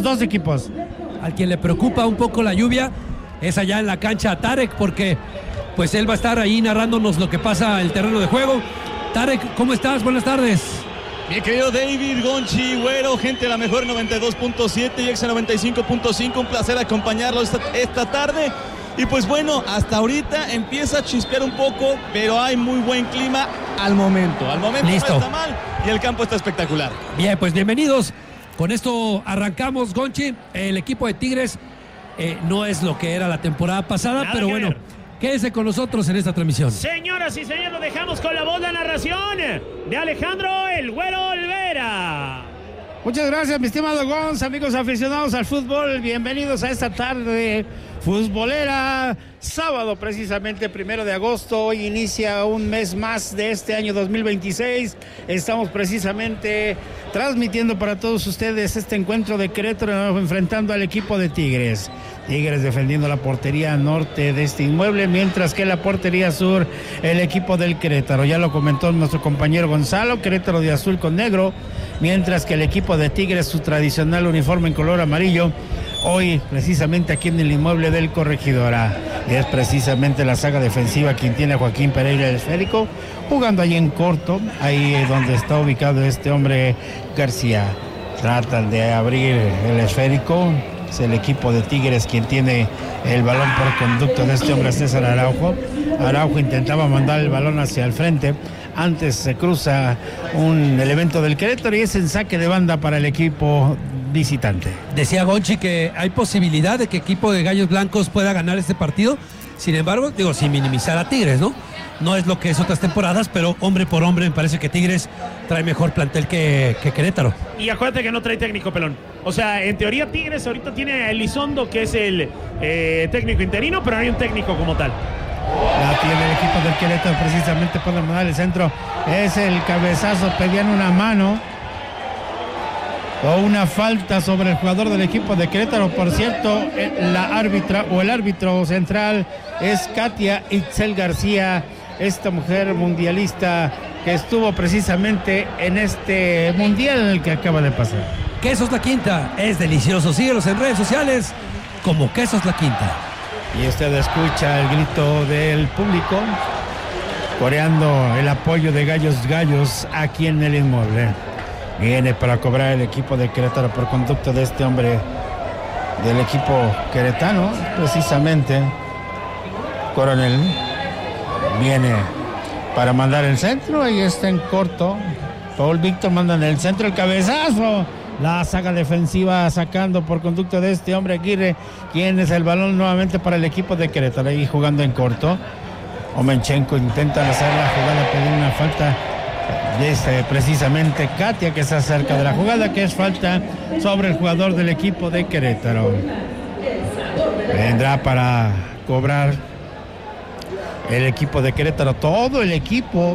dos equipos. Al quien le preocupa un poco la lluvia es allá en la cancha a Tarek, porque pues él va a estar ahí narrándonos lo que pasa en el terreno de juego. Tarek, ¿cómo estás? Buenas tardes. Mi querido David, Gonchi, Güero, gente de la mejor 92.7 y Exa 95.5, un placer acompañarlos esta tarde. Y pues bueno, hasta ahorita empieza a chispear un poco, pero hay muy buen clima al momento. Listo. No está mal y el campo está espectacular. Bien, pues bienvenidos. Con esto arrancamos, Gonchi. El equipo de Tigres no es lo que era la temporada pasada, Nada pero que bueno, ver. Quédese con nosotros en esta transmisión. Señoras y señores, lo dejamos con la voz de narración de Alejandro El Güero Olvera. Muchas gracias, mi estimado Gonz, amigos aficionados al fútbol, bienvenidos a esta tarde futbolera, sábado precisamente 1 de agosto, hoy inicia un mes más de este año 2026, estamos precisamente transmitiendo para todos ustedes este encuentro de Querétaro enfrentando al equipo de Tigres. Tigres defendiendo la portería norte de este inmueble, mientras que la portería sur, el equipo del Querétaro. Ya lo comentó nuestro compañero Gonzalo, Querétaro de azul con negro, mientras que el equipo de Tigres, su tradicional uniforme en color amarillo, hoy precisamente aquí en el inmueble del Corregidora. Y es precisamente la saga defensiva quien tiene a Joaquín Pereira el esférico, jugando ahí en corto, ahí donde está ubicado este hombre García. Tratan de abrir el esférico. Es el equipo de Tigres quien tiene el balón por conducto de este hombre César Araujo. Araujo intentaba mandar el balón hacia el frente. Antes se cruza un elemento del Querétaro y es en saque de banda para el equipo visitante. Decía Gonchi que hay posibilidad de que el equipo de Gallos Blancos pueda ganar este partido. Sin embargo, digo, sin minimizar a Tigres, ¿no? No es lo que es otras temporadas, pero hombre por hombre me parece que Tigres trae mejor plantel que Querétaro. Y acuérdate que no trae técnico, pelón. O sea, en teoría Tigres ahorita tiene a Elizondo, que es el técnico interino, pero no hay un técnico como tal. La tiene el equipo del Querétaro precisamente por mandar el centro. Es el cabezazo, pedían una mano o una falta sobre el jugador del equipo de Querétaro. Por cierto, la árbitra o el árbitro central es Katia Itzel García, esta mujer mundialista que estuvo precisamente en este mundial en el que acaba de pasar. Quesos La Quinta es delicioso. Síguelos en redes sociales como Quesos La Quinta. Y usted escucha el grito del público coreando el apoyo de Gallos aquí en el inmueble. Viene para cobrar el equipo de Querétaro por conducto de este hombre del equipo queretano, precisamente Coronel. Viene para mandar el centro, ahí está en corto. Paul Víctor manda en el centro el cabezazo. La saga defensiva sacando por conducto de este hombre Aguirre, quien es el balón nuevamente para el equipo de Querétaro, ahí jugando en corto. Omenchenko intenta hacer la jugada, pedir una falta de precisamente Katia, que está cerca de la jugada, que es falta sobre el jugador del equipo de Querétaro. Vendrá para cobrar el equipo de Querétaro. Todo el equipo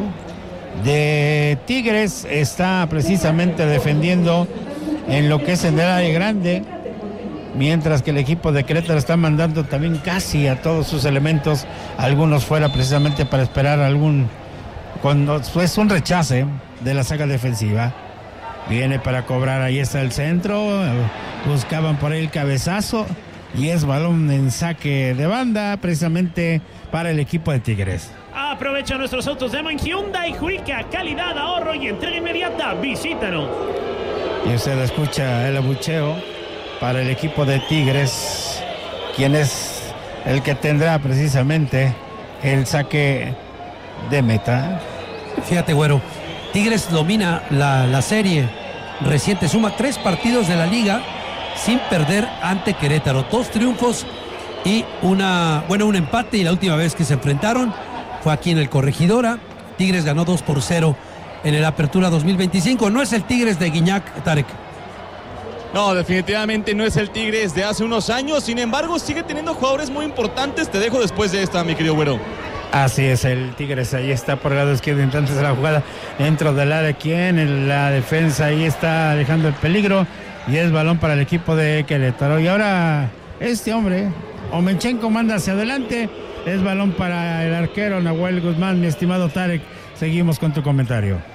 de Tigres está precisamente defendiendo en lo que es en el área grande, mientras que el equipo de Querétaro está mandando también casi a todos sus elementos, algunos fuera precisamente para esperar cuando es un rechace de la saga defensiva. Viene para cobrar, ahí está el centro, buscaban por ahí el cabezazo y es balón en saque de banda precisamente para el equipo de Tigres. Aprovecha nuestros autos de Man Hyundai Juica, calidad, ahorro y entrega inmediata. Visítanos. Y usted escucha el abucheo para el equipo de Tigres, quien es el que tendrá precisamente el saque de meta. Fíjate, Güero, Tigres domina la serie reciente, suma 3 partidos de la liga sin perder ante Querétaro, 2 triunfos y un empate, y la última vez que se enfrentaron fue aquí en el Corregidora. Tigres ganó 2-0 en el Apertura 2025. No es el Tigres de Guiñac, Tarek. No, definitivamente no es el Tigres de hace unos años. Sin embargo, sigue teniendo jugadores muy importantes. Te dejo después de esta, mi querido Güero. Así es, el Tigres ahí está por el lado izquierdo, entonces la jugada dentro del área, quien en la defensa ahí está alejando el peligro, y es balón para el equipo de Querétaro. Y ahora este hombre, Omenchenko, manda hacia adelante, es balón para el arquero Nahuel Guzmán. Mi estimado Tarek, seguimos con tu comentario.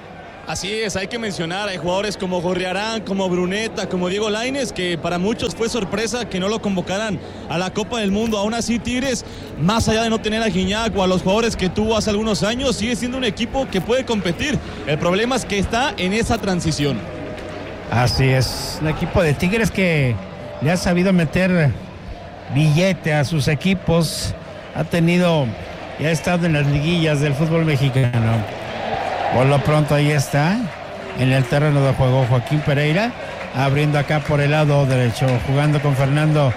Así es, hay que mencionar, hay jugadores como Gorriarán, como Bruneta, como Diego Lainez, que para muchos fue sorpresa que no lo convocaran a la Copa del Mundo. Aún así, Tigres, más allá de no tener a Gignac o a los jugadores que tuvo hace algunos años, sigue siendo un equipo que puede competir. El problema es que está en esa transición. Así es, un equipo de Tigres que le ha sabido meter billete a sus equipos, ya ha estado en las liguillas del fútbol mexicano. Por lo pronto ahí está, en el terreno de juego, Joaquín Pereira, abriendo acá por el lado derecho, jugando con Fernando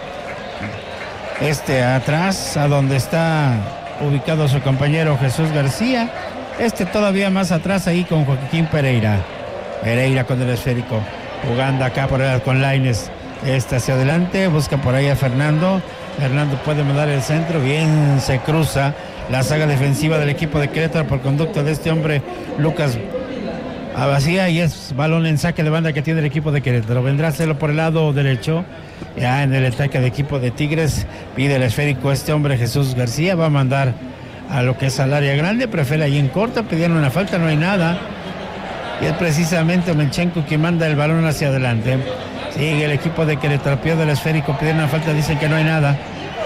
atrás, a donde está ubicado su compañero Jesús García, todavía más atrás ahí con Joaquín Pereira con el esférico, jugando acá por el lado con Lainez, hacia adelante, busca por ahí a Fernando puede mandar el centro, bien se cruza la saga defensiva del equipo de Querétaro por conducto de este hombre Lucas Abacía, y es balón en saque de banda que tiene el equipo de Querétaro. Vendrá a hacerlo por el lado derecho, ya en el ataque de equipo de Tigres, pide el esférico hombre Jesús García, va a mandar a lo que es al área grande, prefiere ahí en corta, pidieron una falta, no hay nada, y es precisamente Menchenko quien manda el balón hacia adelante. Sigue el equipo de Querétaro, pierde el esférico, pide una falta, dicen que no hay nada.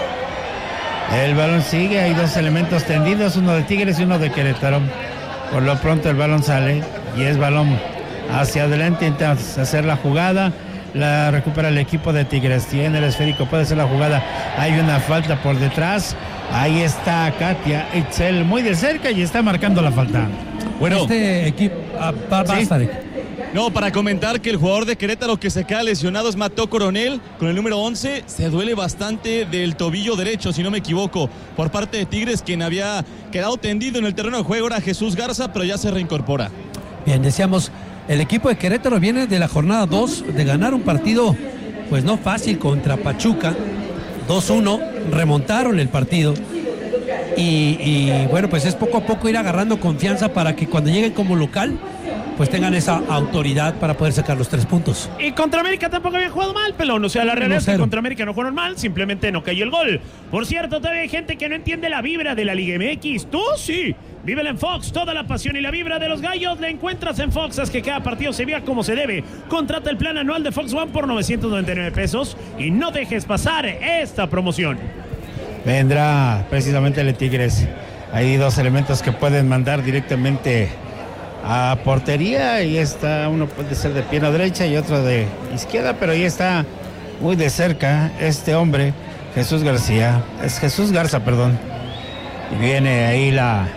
El balón sigue, hay dos elementos tendidos, uno de Tigres y uno de Querétaro. Por lo pronto el balón sale y es balón hacia adelante, intenta hacer la jugada, la recupera el equipo de Tigres, tiene el esférico, puede ser la jugada, hay una falta por detrás, ahí está Katia Itzel muy de cerca y está marcando la falta. Bueno, equipo ¿sí? No, para comentar que el jugador de Querétaro que se queda lesionado es Mateo Coronel, con el número 11, se duele bastante del tobillo derecho, si no me equivoco, por parte de Tigres, quien había quedado tendido en el terreno de juego era Jesús Garza, pero ya se reincorpora. Bien, decíamos, el equipo de Querétaro viene de la jornada 2 de ganar un partido, pues no fácil, contra Pachuca, 2-1, remontaron el partido. Y bueno, pues es poco a poco ir agarrando confianza para que cuando lleguen como local, pues tengan esa autoridad para poder sacar los 3 puntos. Y contra América tampoco habían jugado mal, pelón. O sea, la realidad es que contra América no jugaron mal, simplemente no cayó el gol. Por cierto, todavía hay gente que no entiende la vibra de la Liga MX. Tú sí. Vívela en Fox, toda la pasión y la vibra de los gallos la encuentras en Fox. Haz que cada partido se vea como se debe. Contrata el plan anual de Fox One por 999 pesos y no dejes pasar esta promoción. Vendrá precisamente el Tigres. Hay dos elementos que pueden mandar directamente a portería y uno puede ser de pierna derecha y otro de izquierda, pero ahí está muy de cerca este hombre, Jesús Garza, y viene ahí la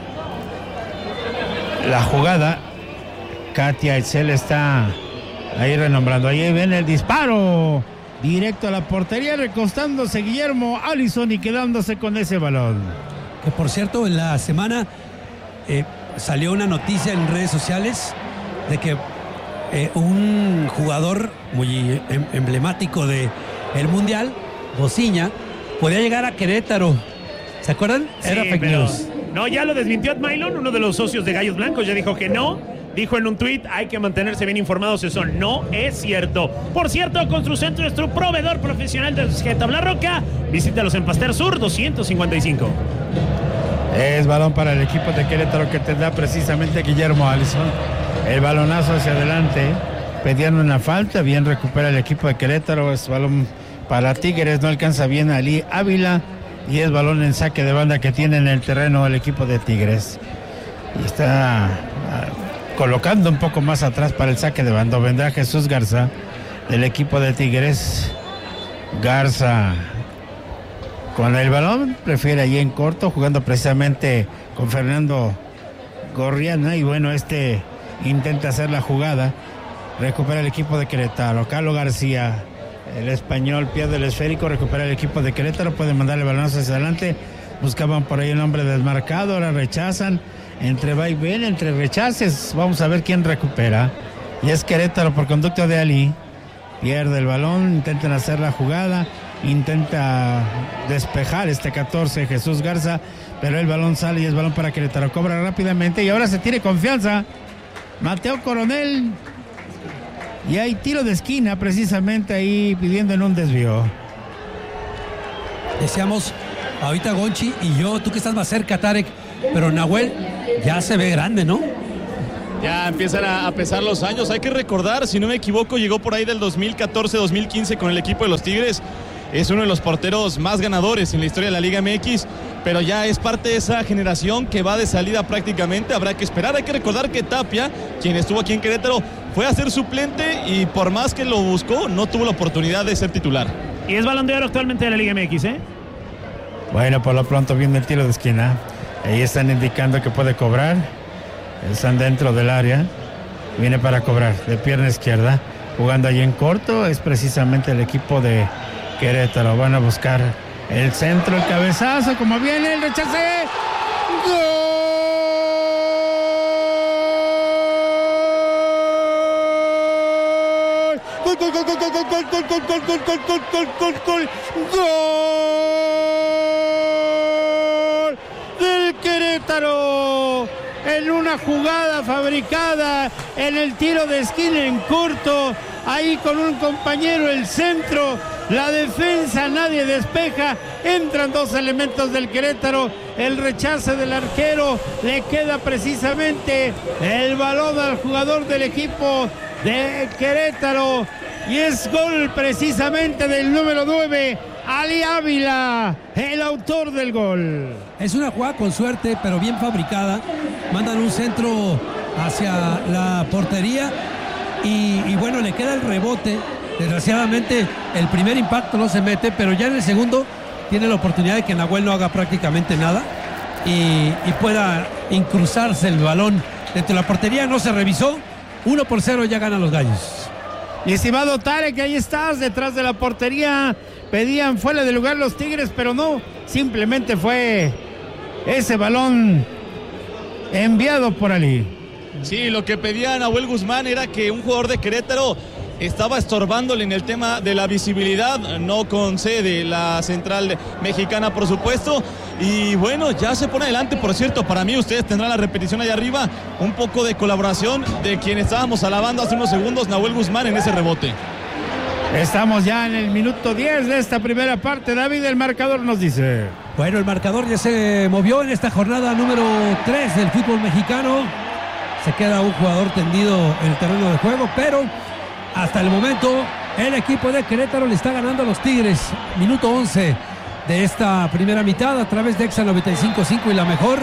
jugada. Katia Itzel está ahí renombrando, ahí viene el disparo directo a la portería, recostándose Guillermo Allison y quedándose con ese balón. Que por cierto, en la semana salió una noticia en redes sociales de que un jugador muy emblemático del Mundial, Bociña, podía llegar a Querétaro. ¿Se acuerdan? Sí, era fake news. No, ya lo desmintió Ed Mylon, uno de los socios de Gallos Blancos, ya dijo que no. Dijo en un tuit, hay que mantenerse bien informados, eso no es cierto. Por cierto, Construcentro es tu proveedor profesional de tabla roca. Visítalos en Pasteur Sur 255. Es balón para el equipo de Querétaro que tendrá precisamente Guillermo Allison. El balonazo hacia adelante. Pedían una falta, bien recupera el equipo de Querétaro. Es balón para Tigres, no alcanza bien a Ali Ávila. Y es balón en saque de banda que tiene en el terreno el equipo de Tigres. Y está colocando un poco más atrás para el saque de banda. Vendrá Jesús Garza del equipo de Tigres. Garza con el balón, prefiere allí en corto, jugando precisamente con Fernando Gorriana. Y bueno, intenta hacer la jugada. Recupera el equipo de Querétaro. Carlos García, el español, pierde el esférico, recupera el equipo de Querétaro, puede mandar el balón hacia adelante. Buscaban por ahí un hombre desmarcado, ahora rechazan. Entre va y ven, entre rechaces, vamos a ver quién recupera. Y es Querétaro por conducto de Ali. Pierde el balón, intentan hacer la jugada, intenta despejar 14 Jesús Garza, pero el balón sale y es balón para Querétaro. Cobra rápidamente y ahora se tiene confianza Mateo Coronel. Y hay tiro de esquina precisamente ahí pidiendo en un desvío. Decíamos ahorita Gonchi y yo, tú que estás más cerca, Tarek, pero Nahuel ya se ve grande, ¿no? Ya empiezan a pesar los años. Hay que recordar, si no me equivoco, llegó por ahí del 2014-2015 con el equipo de los Tigres. Es uno de los porteros más ganadores en la historia de la Liga MX, pero ya es parte de esa generación que va de salida prácticamente. Habrá que esperar. Hay que recordar que Tapia, quien estuvo aquí en Querétaro, fue a ser suplente y por más que lo buscó, no tuvo la oportunidad de ser titular. Y es Balón de Oro actualmente de la Liga MX, ¿eh? Bueno, por lo pronto viene el tiro de esquina. Ahí están indicando que puede cobrar. Están dentro del área. Viene para cobrar de pierna izquierda. Jugando ahí en corto es precisamente el equipo de Querétaro. Van a buscar el centro, el cabezazo, como viene el rechace. ¡Gol! ¡Gol, gol, gol, gol, gol, gol, gol, gol, gol, gol, gol, gol, gol, gol, gol! ¡Gol del Querétaro! En una jugada fabricada en el tiro de esquina en corto, ahí con un compañero el centro, la defensa, nadie despeja, entran dos elementos del Querétaro, el rechace del arquero, le queda precisamente el balón al jugador del equipo de Querétaro y es gol precisamente del número 9, Ali Ávila, el autor del gol. Es una jugada con suerte, pero bien fabricada. Mandan un centro hacia la portería y bueno, le queda el rebote. Desgraciadamente, el primer impacto no se mete, pero ya en el segundo tiene la oportunidad de que Nahuel no haga prácticamente nada y pueda incrustarse el balón dentro de la portería. No se revisó. 1-0 ya ganan los Gallos. Mi estimado Tarek, ahí estás, detrás de la portería. Pedían fuera de lugar los Tigres, pero no, simplemente fue ese balón enviado por Ali. Sí, lo que pedía Nahuel Guzmán era que un jugador de Querétaro estaba estorbándole en el tema de la visibilidad, no concede la central mexicana, por supuesto, y bueno, ya se pone adelante. Por cierto, para mí ustedes tendrán la repetición allá arriba, un poco de colaboración de quien estábamos alabando hace unos segundos, Nahuel Guzmán, en ese rebote. Estamos ya en el minuto 10 de esta primera parte. David, el marcador nos dice. Bueno, el marcador ya se movió en esta jornada número 3 del fútbol mexicano. Se queda un jugador tendido en el terreno de juego, pero hasta el momento el equipo de Querétaro le está ganando a los Tigres. Minuto 11 de esta primera mitad a través de Exa 95.5 y la mejor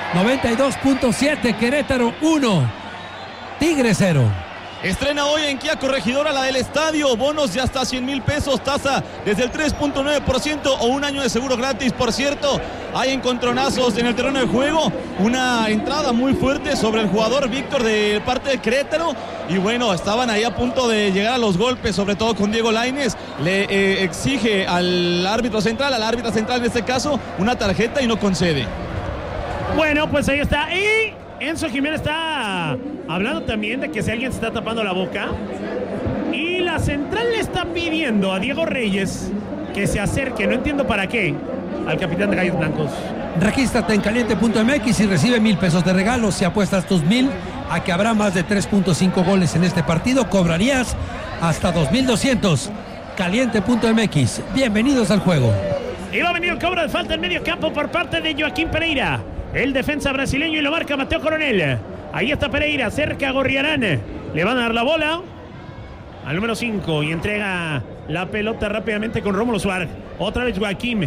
92.7. Querétaro 1, Tigres 0. Estrena hoy en Kia Corregidora la del estadio, bonos de hasta 100,000 pesos, tasa desde el 3.9% o un año de seguro gratis. Por cierto, hay encontronazos en el terreno de juego, una entrada muy fuerte sobre el jugador Víctor de parte de Querétaro y bueno, estaban ahí a punto de llegar a los golpes, sobre todo con Diego Lainez. Le exige al árbitro central en este caso, una tarjeta y no concede. Bueno, pues ahí está. Y Enzo Jiménez está hablando también de que si alguien se está tapando la boca. Y la central le está pidiendo a Diego Reyes que se acerque, no entiendo para qué, al capitán de Gallos Blancos. Regístrate en caliente.mx y recibe 1,000 pesos de regalo. Si apuestas tus 1,000 a que habrá más de 3.5 goles en este partido, cobrarías hasta 2,200. Caliente.mx. Bienvenidos al juego. Y va a venir el cobro de falta en medio campo por parte de Joaquín Pereira, el defensa brasileño, y lo marca Mateo Coronel. Ahí está Pereira, cerca a Gorriarán. Le van a dar la bola al número 5 y entrega la pelota rápidamente con Rómulo Suárez. Otra vez Joaquín,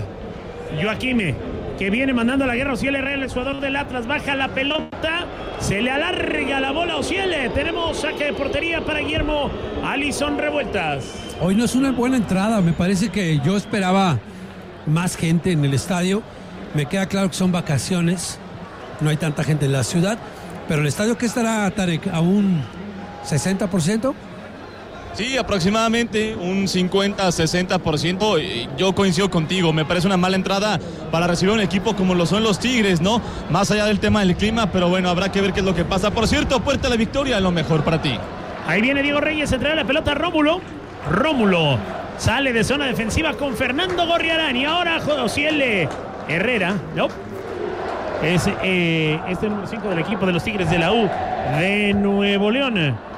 que viene mandando a la guerra. Ociel Herrera, el jugador del Atlas, baja la pelota, se le alarga la bola a Ociel. Tenemos saque de portería para Guillermo Alison Revueltas. Hoy no es una buena entrada, me parece que yo esperaba más gente en el estadio. Me queda claro que son vacaciones, no hay tanta gente en la ciudad, pero el estadio, ¿qué estará, Tarek? ¿A un 60%? Sí, aproximadamente un 50-60%. Yo coincido contigo, me parece una mala entrada para recibir un equipo como lo son los Tigres, ¿no? Más allá del tema del clima, pero bueno, habrá que ver qué es lo que pasa. Por cierto, Puerta a la Victoria, lo mejor para ti. Ahí viene Diego Reyes, entrega la pelota a Rómulo. Rómulo sale de zona defensiva con Fernando Gorriarán y ahora Ociel Herrera, no. Es este número 5 del equipo de los Tigres de la U de Nuevo León.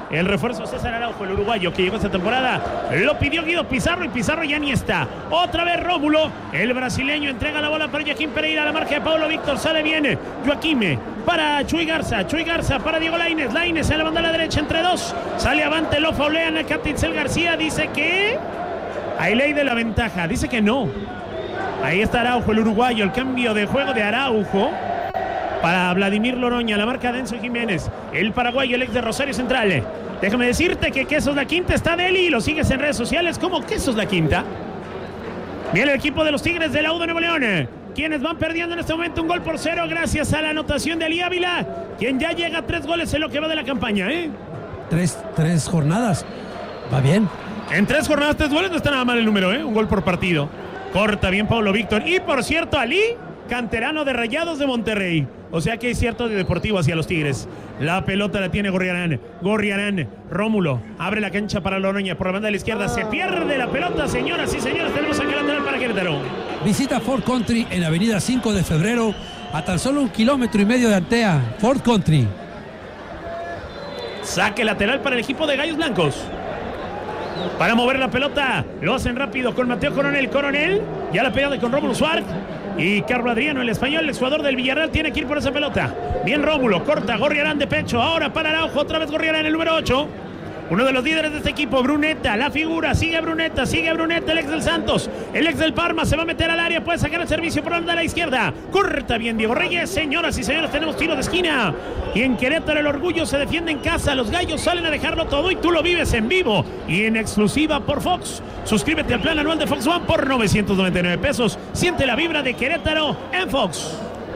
El refuerzo César Araujo, el uruguayo que llegó esta temporada, lo pidió Guido Pizarro y Pizarro ya ni está. Otra vez Rómulo, el brasileño entrega la bola para Joaquín Pereira, la marca de Paulo Víctor, sale bien Joaquim para Chuy Garza para Diego Lainez en la banda a la derecha entre dos, sale avante, lo faulean el Capitzel García, dice que hay ley de la ventaja, dice que no. Ahí está Araujo, el uruguayo, el cambio de juego de Araujo para Vladimir Loroña, la marca de Enzo Jiménez, el paraguayo, el ex de Rosario Central. Déjame decirte que Quesos La Quinta está de él y lo sigues en redes sociales como Quesos La Quinta. Viene el equipo de los Tigres de la U de Nuevo León, quienes van perdiendo en este momento 1-0 gracias a la anotación de Ali Ávila, quien ya llega a 3 goles en lo que va de la campaña. Tres jornadas, va bien. En 3 jornadas, 3 goles, no está nada mal el número, un gol por partido. Corta bien Paulo Víctor. Y por cierto, Ali, canterano de Rayados de Monterrey. O sea que hay cierto de deportivo hacia los Tigres. La pelota la tiene Gorriarán. Rómulo abre la cancha para Loroña por la banda de la izquierda. Se pierde la pelota, señoras y señores. Tenemos aquí lateral para Querétaro. Visita Ford Country en avenida 5 de febrero, a tan solo 1,5 kilómetros de Antea. Ford Country. Saque lateral para el equipo de Gallos Blancos. Para mover la pelota, lo hacen rápido con Mateo Coronel, ya la pegada con Rómulo Suárez y Carlos Adriano, el español, el jugador del Villarreal, tiene que ir por esa pelota. Bien Rómulo, corta, Gorriarán de pecho, ahora para Araujo, otra vez Gorriarán, el número 8. Uno de los líderes de este equipo, Bruneta, la figura, sigue Bruneta, el ex del Santos, el ex del Parma, se va a meter al área, puede sacar el servicio por la banda a la izquierda. Corta bien Diego Reyes, señoras y señores, tenemos tiro de esquina. Y en Querétaro el orgullo se defiende en casa, los Gallos salen a dejarlo todo y tú lo vives en vivo y en exclusiva por Fox. Suscríbete al plan anual de Fox One por 999 pesos. Siente la vibra de Querétaro en Fox.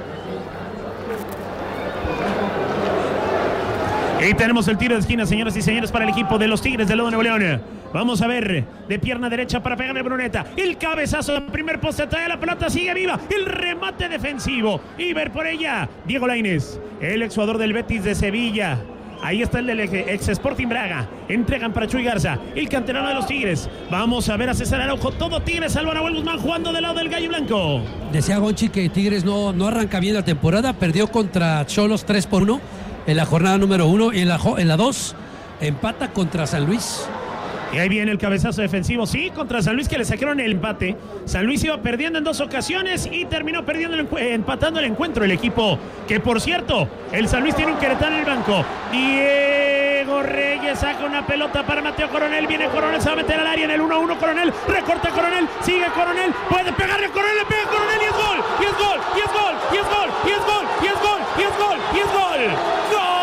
Y tenemos el tiro de esquina, señoras y señores, para el equipo de los Tigres del Nuevo León. Vamos a ver, de pierna derecha para pegarle a Bruneta. El cabezazo del primer poste, trae la pelota, sigue viva. El remate defensivo. Y ver por ella, Diego Lainez, el exjugador del Betis de Sevilla. Ahí está el del ex Sporting Braga. Entregan para Chuy Garza, el canterano de los Tigres. Vamos a ver a César Araujo. Todo Tigres, salvo a Nahuel Guzmán jugando del lado del Gallo Blanco. Decía Gonchi que Tigres no arranca bien la temporada. Perdió contra Xolos 3-1 en la jornada número 1. Y en la 2 empata contra San Luis. Y ahí viene el cabezazo defensivo, sí, contra San Luis, que le sacaron el empate. San Luis iba perdiendo en 2 ocasiones y terminó empatando el encuentro el equipo. Que por cierto, el San Luis tiene un queretano en el banco. Diego Reyes saca una pelota para Mateo Coronel. Viene Coronel, se va a meter al área en el 1-1. Coronel, recorta Coronel, sigue Coronel, puede pegarle a Coronel, le pega a Coronel y es gol, y es gol, y es gol, y es gol, y es gol, y es gol, y es gol, y es gol. ¡Gol!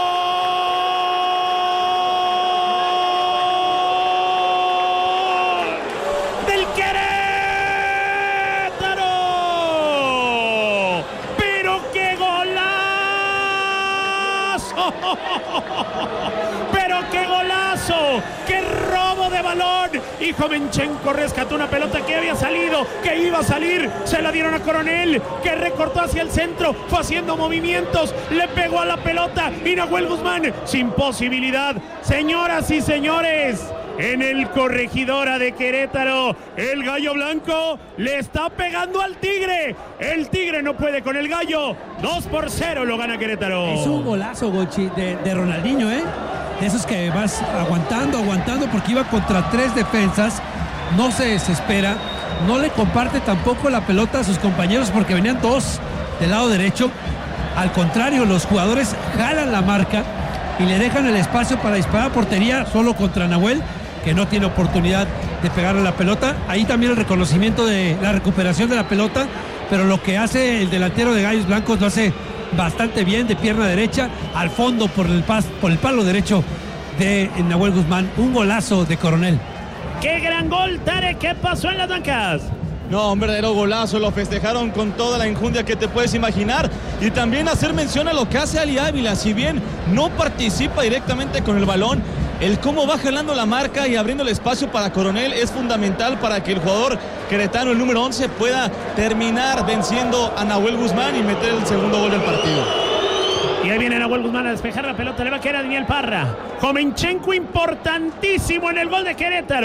¡Pero qué golazo! ¡Qué robo de balón! Y Jovenchenko rescató una pelota que había salido, que iba a salir, se la dieron a Coronel, que recortó hacia el centro, fue haciendo movimientos, le pegó a la pelota y Nahuel Guzmán sin posibilidad. Señoras y señores, en el Corregidora de Querétaro, el Gallo Blanco le está pegando al Tigre. El Tigre no puede con el Gallo. 2-0 lo gana Querétaro. Es un golazo, Gochi, de Ronaldinho, De esos que vas aguantando, porque iba contra 3 defensas. No se desespera, no le comparte tampoco la pelota a sus compañeros porque venían 2 del lado derecho. Al contrario, los jugadores jalan la marca y le dejan el espacio para disparar a portería solo contra Nahuel, que no tiene oportunidad de pegarle la pelota. Ahí también el reconocimiento de la recuperación de la pelota, pero lo que hace el delantero de Gallos Blancos lo hace bastante bien, de pierna derecha, al fondo por el palo derecho de Nahuel Guzmán. Un golazo de Coronel. ¡Qué gran gol, Tare! ¿Qué pasó en las bancas? No, un verdadero golazo, lo festejaron con toda la enjundia que te puedes imaginar. Y también hacer mención a lo que hace Ali Ávila, si bien no participa directamente con el balón, el cómo va jalando la marca y abriendo el espacio para Coronel es fundamental para que el jugador queretano, el número 11, pueda terminar venciendo a Nahuel Guzmán y meter el segundo gol del partido. Y ahí viene Nahuel Guzmán a despejar la pelota, le va a quedar a Daniel Parra. Jovenchenko importantísimo en el gol de Querétaro.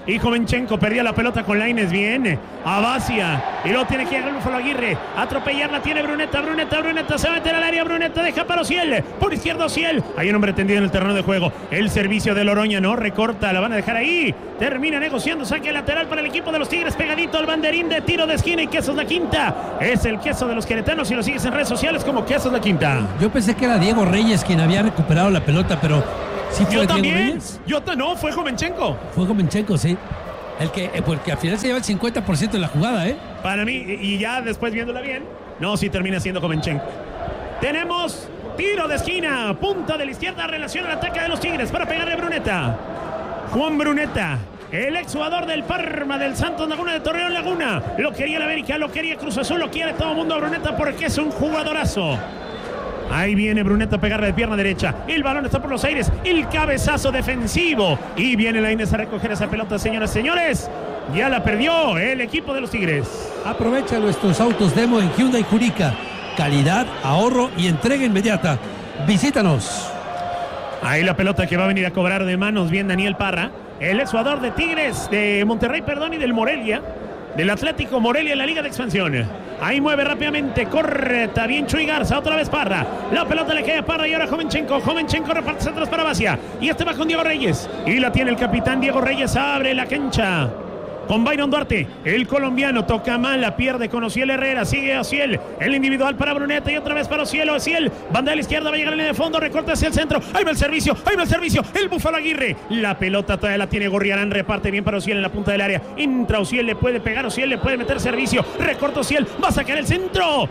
Y Jovenchenko perdía la pelota con Lainez. Bien. Abacia. Y luego tiene que llegar el Búfalo Aguirre. Atropellarla tiene Bruneta. Se va a meter al área. Bruneta deja para Ociel. Por izquierda Ociel. Hay un hombre tendido en el terreno de juego. El servicio de Loroña no recorta. La van a dejar ahí. Termina negociando. Saque lateral para el equipo de los Tigres. Pegadito al banderín de tiro de esquina. Y Quesos La Quinta. Es el queso de los queretanos y lo sigues en redes sociales como Quesos La Quinta. Yo pensé que era Diego Reyes quien había recuperado la pelota, pero sí fue Yo Diego también. Reyes. No, fue Jovenchenko. Fue Jovenchenko, sí. Porque al final se lleva el 50% de la jugada, ¿eh? Para mí, y ya después viéndola bien, no, sí termina siendo Jovenchenko. Tenemos tiro de esquina, punta de la izquierda, relación al ataque de los Tigres para pegarle a Bruneta. Juan Bruneta, el exjugador del Parma, del Santos Laguna, de Torreón Laguna. Lo quería la América, lo quería Cruz Azul, lo quiere todo el mundo a Bruneta porque es un jugadorazo. Ahí viene Bruneta a pegarle de pierna derecha. El balón está por los aires. El cabezazo defensivo. Y viene Lainez a recoger esa pelota, señoras y señores. Ya la perdió el equipo de los Tigres. Aprovecha nuestros autos demo en Hyundai Jurica. Calidad, ahorro y entrega inmediata. Visítanos. Ahí la pelota que va a venir a cobrar de manos. Bien Daniel Parra. El exjugador de Tigres, de Monterrey, y del Morelia. Del Atlético Morelia en la Liga de Expansión. Ahí mueve rápidamente, corta bien Chuy Garza, otra vez Parra. La pelota le queda a Parra y ahora Jovenchenko reparte centros para Bacia. Y este va con Diego Reyes. Y la tiene el capitán Diego Reyes, abre la cancha. Con Byron Duarte, el colombiano toca mal, la pierde con Ociel Herrera, sigue Ociel, el individual para Bruneta y otra vez para Ociel, banda de la izquierda, va a llegar en el fondo, recorta hacia el centro, ahí va el servicio, el Búfalo Aguirre, la pelota todavía la tiene Gorriarán, reparte bien para Ociel en la punta del área, entra Ociel, le puede pegar Ociel, le puede meter servicio, recorta Ociel, va a sacar el centro,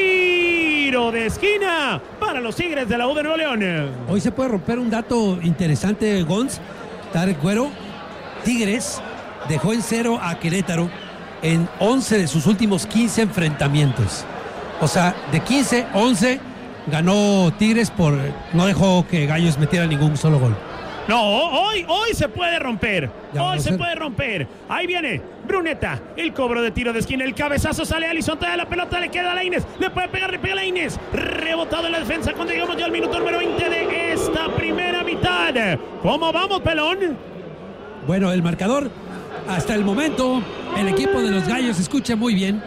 tiro de esquina para los Tigres de la U de Nuevo León. Hoy se puede romper un dato interesante, Gonz, Tarek Güero. Tigres dejó en 0 a Querétaro en 11 de sus últimos 15 enfrentamientos. O sea, de 15, 11 ganó Tigres no dejó que Gallos metiera ningún solo gol. No, hoy se puede romper. Hoy se puede romper. Ahí viene Bruneta, el cobro de tiro de esquina, el cabezazo sale a Alisson, toda la pelota le queda a Lainez, le puede pegar, le pega a Lainez, rebotado en la defensa cuando llegamos ya al minuto número 20 de esta primera mitad. ¿Cómo vamos, pelón? Bueno, el marcador hasta el momento, el equipo de los Gallos escucha muy bien.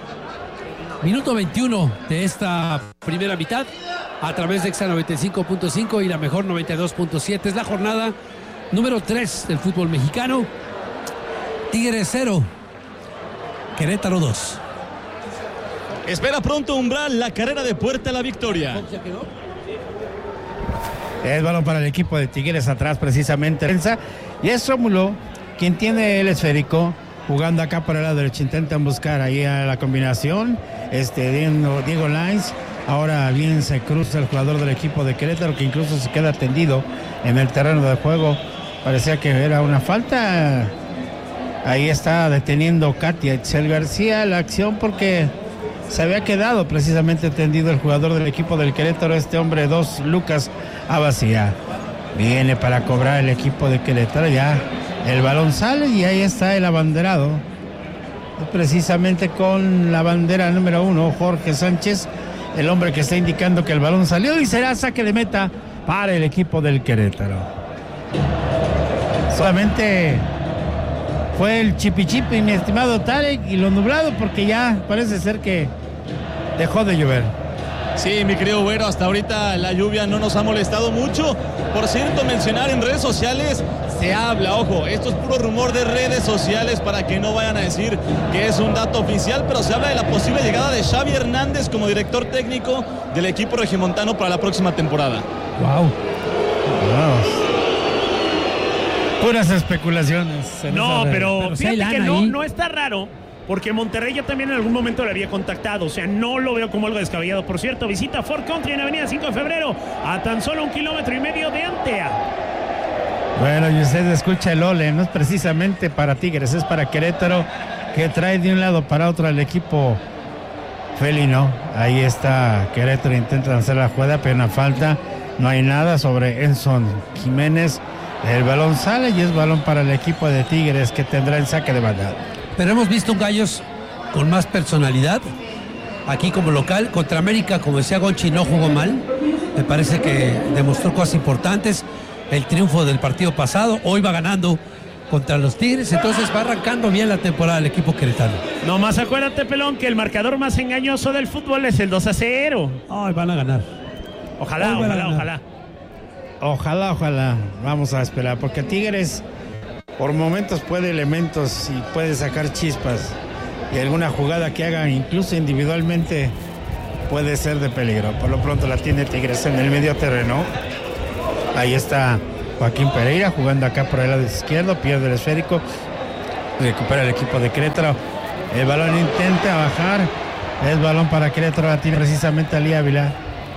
Minuto 21 de esta primera mitad a través de Exa 95.5 y la mejor 92.7. Es la jornada número 3 del fútbol mexicano. Tigres 0, Querétaro 2. Espera pronto Umbral, la carrera de puerta a la victoria. Es balón para el equipo de Tigres atrás precisamente. Y es Rómulo quien tiene el esférico, jugando acá por el lado derecho. Intentan buscar ahí a la combinación. Diego Lainez. Ahora bien se cruza el jugador del equipo de Querétaro, que incluso se queda tendido en el terreno de juego. Parecía que era una falta. Ahí está deteniendo Katia Itzel García la acción porque se había quedado precisamente tendido el jugador del equipo del Querétaro, este hombre 2, Lucas Abacia. Viene para cobrar el equipo de Querétaro, ya el balón sale y ahí está el abanderado. Precisamente con la bandera número 1, Jorge Sánchez, el hombre que está indicando que el balón salió y será saque de meta para el equipo del Querétaro. Solamente fue el chipi, mi estimado Tarek, y lo nublado porque ya parece ser que dejó de llover. Sí, mi querido Güero, hasta ahorita la lluvia no nos ha molestado mucho. Por cierto, mencionar en redes sociales, se habla, ojo, esto es puro rumor de redes sociales para que no vayan a decir que es un dato oficial, pero se habla de la posible llegada de Xavi Hernández como director técnico del equipo regiomontano para la próxima temporada. Wow. Puras especulaciones. No, pero si hay fíjate que lana ahí. no está raro, porque Monterrey ya también en algún momento le había contactado, o sea, no lo veo como algo descabellado. Por cierto, visita Ford Country en Avenida 5 de Febrero, a tan solo 1,5 kilómetros de Antea. Bueno, y usted escucha el ole, no es precisamente para Tigres, es para Querétaro, que trae de un lado para otro al equipo felino. Ahí está Querétaro, intentan hacer la jugada, pero una falta, no hay nada sobre Enson Jiménez. El balón sale y es balón para el equipo de Tigres, que tendrá el saque de banda. Pero hemos visto un Gallos con más personalidad aquí como local. Contra América, como decía Gonchi, no jugó mal. Me parece que demostró cosas importantes. El triunfo del partido pasado, hoy va ganando contra los Tigres, entonces va arrancando bien la temporada el equipo queretano. Nomás acuérdate, pelón, que el marcador más engañoso del fútbol es el 2-0. Ay, van a ganar. Ojalá. Ojalá. Vamos a esperar, porque Tigres por momentos puede elementos y puede sacar chispas. Y alguna jugada que haga, incluso individualmente, puede ser de peligro. Por lo pronto la tiene Tigres en el medio terreno. Ahí está Joaquín Pereira jugando acá por el lado izquierdo, pierde el esférico, recupera el equipo de Querétaro. El balón intenta bajar, es balón para Querétaro, la tiene precisamente Ali Ávila.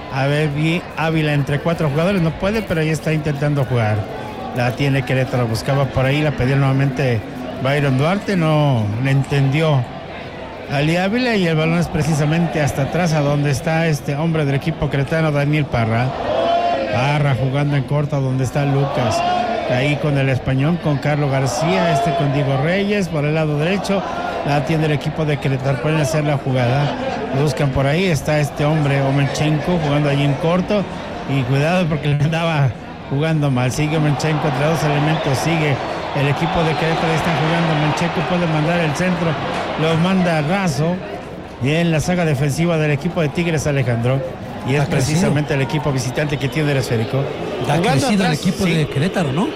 Ávila entre 4 jugadores, no puede, pero ahí está intentando jugar. La tiene Querétaro, buscaba por ahí, la pedía nuevamente Byron Duarte, no le entendió Ali Ávila y el balón es precisamente hasta atrás a donde está este hombre del equipo queretano, Daniel Parra jugando en corto donde está Lucas, ahí con el español, con Carlos García, con Diego Reyes por el lado derecho, la tiene el equipo de Querétaro, pueden hacer la jugada, buscan por ahí, está este hombre Omenchenko jugando allí en corto y cuidado porque le andaba jugando mal, sigue Omenchenko entre 2 elementos, sigue el equipo de Querétaro, están jugando, Omenchenko puede mandar el centro, lo manda raso y en la saga defensiva del equipo de Tigres Alejandro. Y es precisamente el equipo visitante que tiene el esférico. Ha crecido el equipo de Querétaro, ¿no?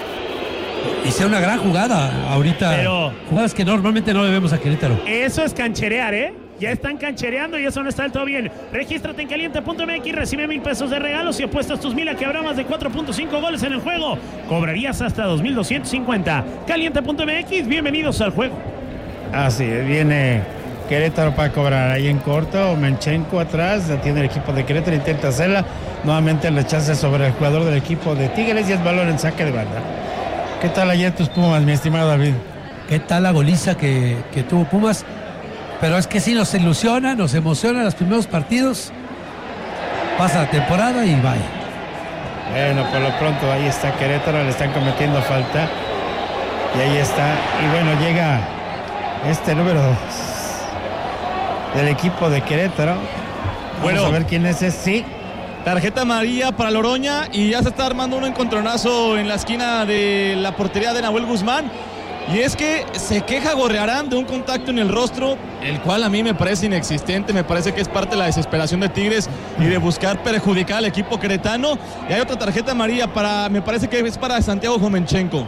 Hice una gran jugada ahorita. Pero jugadas que normalmente no le vemos a Querétaro. Eso es cancherear, ¿eh? Ya están canchereando y eso no está del todo bien. Regístrate en caliente.mx, recibe 1,000 pesos de regalos y apuestas tus 1,000 a que habrá más de 4.5 goles en el juego. Cobrarías hasta 2,250. Caliente.mx, bienvenidos al juego. Así viene Querétaro para cobrar ahí en corto, Omenchenko atrás, la tiene el equipo de Querétaro, intenta hacerla, nuevamente el rechace sobre el jugador del equipo de Tigres y es balón en saque de banda. ¿Qué tal ayer tus Pumas, mi estimado David? ¿Qué tal la goliza que tuvo Pumas? Pero es que sí nos ilusiona, nos emociona los primeros partidos, pasa la temporada y vaya. Bueno, por lo pronto ahí está Querétaro, le están cometiendo falta y ahí está, y bueno, llega este número 2 del equipo de Querétaro. Vamos a ver quién es ese. Sí. Tarjeta amarilla para Loroña y ya se está armando un encontronazo en la esquina de la portería de Nahuel Guzmán. Y es que se queja Gorriarán de un contacto en el rostro, el cual a mí me parece inexistente, me parece que es parte de la desesperación de Tigres y de buscar perjudicar al equipo queretano. Y hay otra tarjeta amarilla me parece que es para Santiago Omenchenko.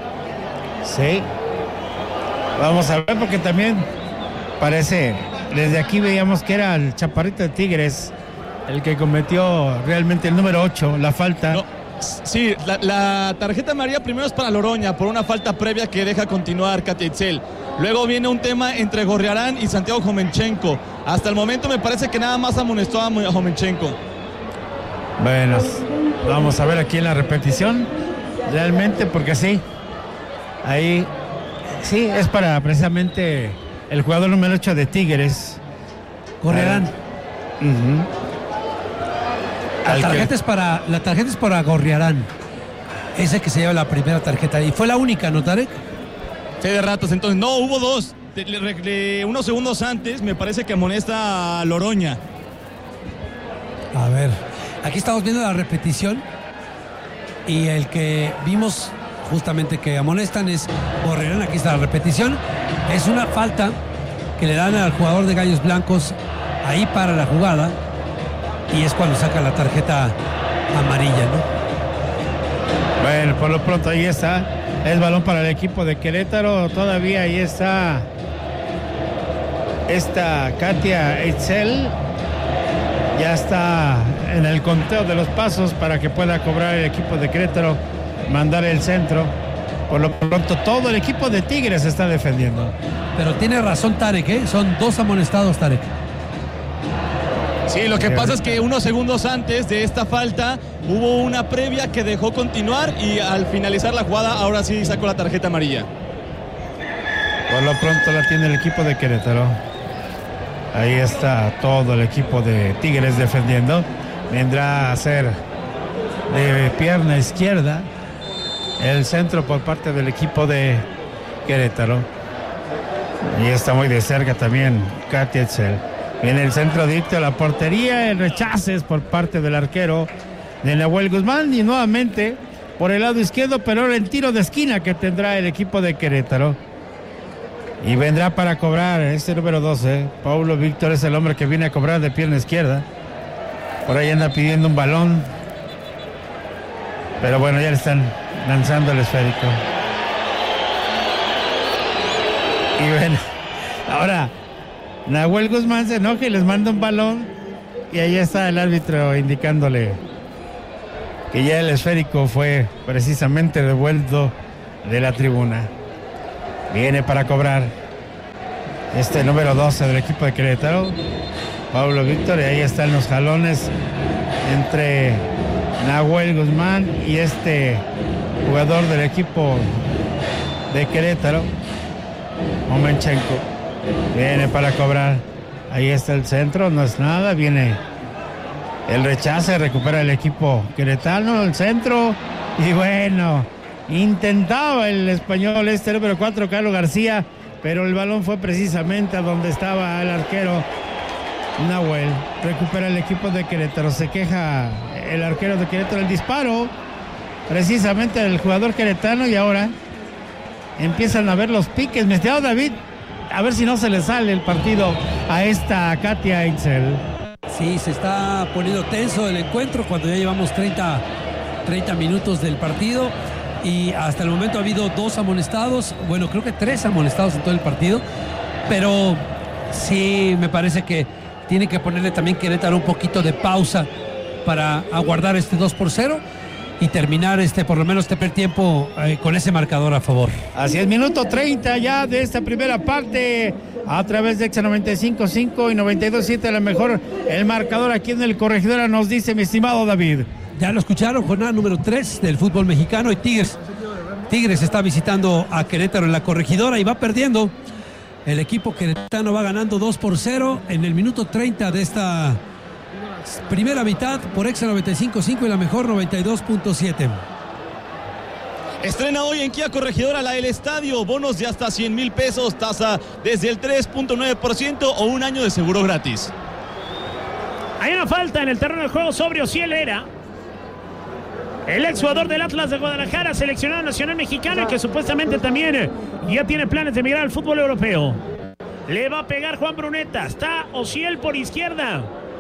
Sí. Vamos a ver porque también parece, desde aquí veíamos que era el chaparrito de Tigres el que cometió realmente el número 8, la falta. No, sí, la tarjeta amarilla primero es para Loroña por una falta previa que deja continuar Katia Itzel. Luego viene un tema entre Gorriarán y Santiago Omenchenko. Hasta el momento me parece que nada más amonestó a Omenchenko. Bueno, vamos a ver aquí en la repetición realmente porque sí, ahí sí es para precisamente el jugador número 8 de Tigres, Gorriarán. La tarjeta es para Gorriarán. Ese que se lleva la primera tarjeta. Y fue la única, ¿no, Tarek? Sí, de ratos. Entonces, no, hubo 2. Unos segundos antes, me parece que amonesta a Loroña. A ver, aquí estamos viendo la repetición. Y el que vimos justamente que amonestan es Gorriarán. Aquí está la repetición. Es una falta que le dan al jugador de Gallos Blancos ahí para la jugada. Y es cuando saca la tarjeta amarilla, ¿no? Bueno, por lo pronto ahí está. Es balón para el equipo de Querétaro. Todavía ahí está Katia Itzel. Ya está en el conteo de los pasos para que pueda cobrar el equipo de Querétaro, mandar el centro. Por lo pronto todo el equipo de Tigres se está defendiendo. Pero tiene razón Tarek, ¿eh? Son 2 amonestados, Tarek. Sí, lo que pasa es que unos segundos antes de esta falta hubo una previa que dejó continuar y al finalizar la jugada ahora sí sacó la tarjeta amarilla. Por lo pronto la tiene el equipo de Querétaro. Ahí está todo el equipo de Tigres defendiendo. Vendrá a hacer de pierna izquierda el centro por parte del equipo de Querétaro. Y está muy de cerca también Katia Itzel. Viene el centro directo a la portería, el rechace es por parte del arquero de Nahuel Guzmán y nuevamente por el lado izquierdo, pero ahora el tiro de esquina que tendrá el equipo de Querétaro. Y vendrá para cobrar este número 12. Paulo Víctor es el hombre que viene a cobrar de pierna izquierda. Por ahí anda pidiendo un balón. Pero bueno, ya le están lanzando el esférico. Y bueno, ahora Nahuel Guzmán se enoja y les manda un balón. Y ahí está el árbitro indicándole que ya el esférico fue precisamente devuelto de la tribuna. Viene para cobrar este número 12 del equipo de Querétaro, Paulo Víctor, y ahí están los jalones entre Nahuel Guzmán y este jugador del equipo de Querétaro, Omenchenko. Viene para cobrar, ahí está el centro, no es nada, viene el rechace, recupera el equipo queretano, el centro, y bueno, intentaba el español número 4, Carlos García, pero el balón fue precisamente a donde estaba el arquero Nahuel. Recupera el equipo de Querétaro, se queja el arquero de Querétaro, el disparo precisamente del jugador queretano, y ahora empiezan a ver los piques. Mi estimado David, a ver si no se le sale el partido a esta Katia Itzel. Sí, se está poniendo tenso el encuentro cuando ya llevamos 30 minutos del partido. Y hasta el momento ha habido 2 amonestados, bueno, creo que 3 amonestados en todo el partido, pero sí me parece que tiene que ponerle también Querétaro un poquito de pausa para aguardar este 2-0 y terminar por lo menos este primer tiempo con ese marcador a favor. Así es, minuto 30 ya de esta primera parte a través de Exa 95.5 y 92.7, a lo mejor el marcador aquí en el Corregidora nos dice, mi estimado David. Ya lo escucharon, jornada número 3 del fútbol mexicano, y Tigres está visitando a Querétaro en la Corregidora y va perdiendo. El equipo queretano va ganando 2-0 en el minuto 30 de esta primera mitad por Exa 95.5 y la mejor 92.7. Estrena hoy en Kia Corregidora la del estadio, bonos de hasta 100,000 pesos, tasa desde el 3.9% o un año de seguro gratis. Hay una falta en el terreno de juego sobre Ociel Era, el exjugador del Atlas de Guadalajara, seleccionado nacional mexicano, y que supuestamente también ya tiene planes de emigrar al fútbol europeo. Le va a pegar Juan Bruneta. Está Ociel por izquierda.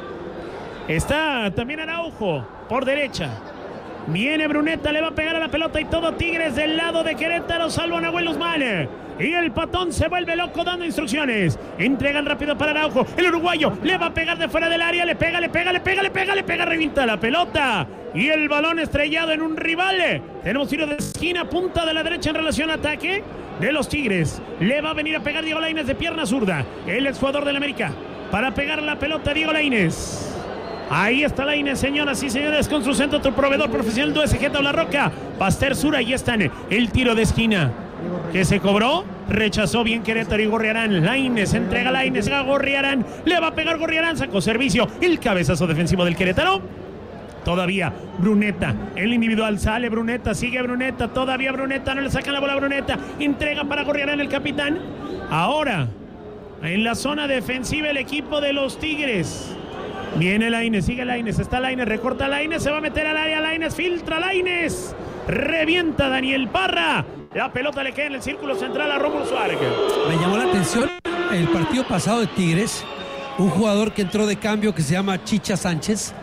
Está también Araujo por derecha. Viene Bruneta, le va a pegar a la pelota y todo Tigres del lado de Querétaro, salvo Nahuel Guzmán. Y el patón se vuelve loco dando instrucciones. Entregan rápido para Araujo. El uruguayo le va a pegar de fuera del área. Le pega, revienta la pelota. Y el balón estrellado en un rival. Tenemos tiro de esquina, punta de la derecha en relación al ataque de los Tigres. Le va a venir a pegar Diego Lainez de pierna zurda, el exjugador del América. Para pegar la pelota Diego Lainez. Ahí está Lainez, señoras y señores, con su centro, otro proveedor profesional de USG Tabla Roca. Pasteur Sur, ahí están. El tiro de esquina que se cobró, rechazó bien Querétaro y Gorriarán. Lainez entrega Lainez a Gorriarán, le va a pegar Gorriarán, sacó servicio, el cabezazo defensivo del Querétaro. Todavía Bruneta, el individual, sale Bruneta, sigue Bruneta, todavía Bruneta, no le sacan la bola a Bruneta, entrega para Gorriarán, el capitán. Ahora, en la zona defensiva el equipo de los Tigres. Viene Lainez, sigue Lainez, está Lainez, recorta Lainez, se va a meter al área Lainez, filtra Lainez, revienta Daniel Parra. La pelota le queda en el círculo central a Rómulo Suárez. Me llamó la atención el partido pasado de Tigres, un jugador que entró de cambio que se llama Chicha Sánchez,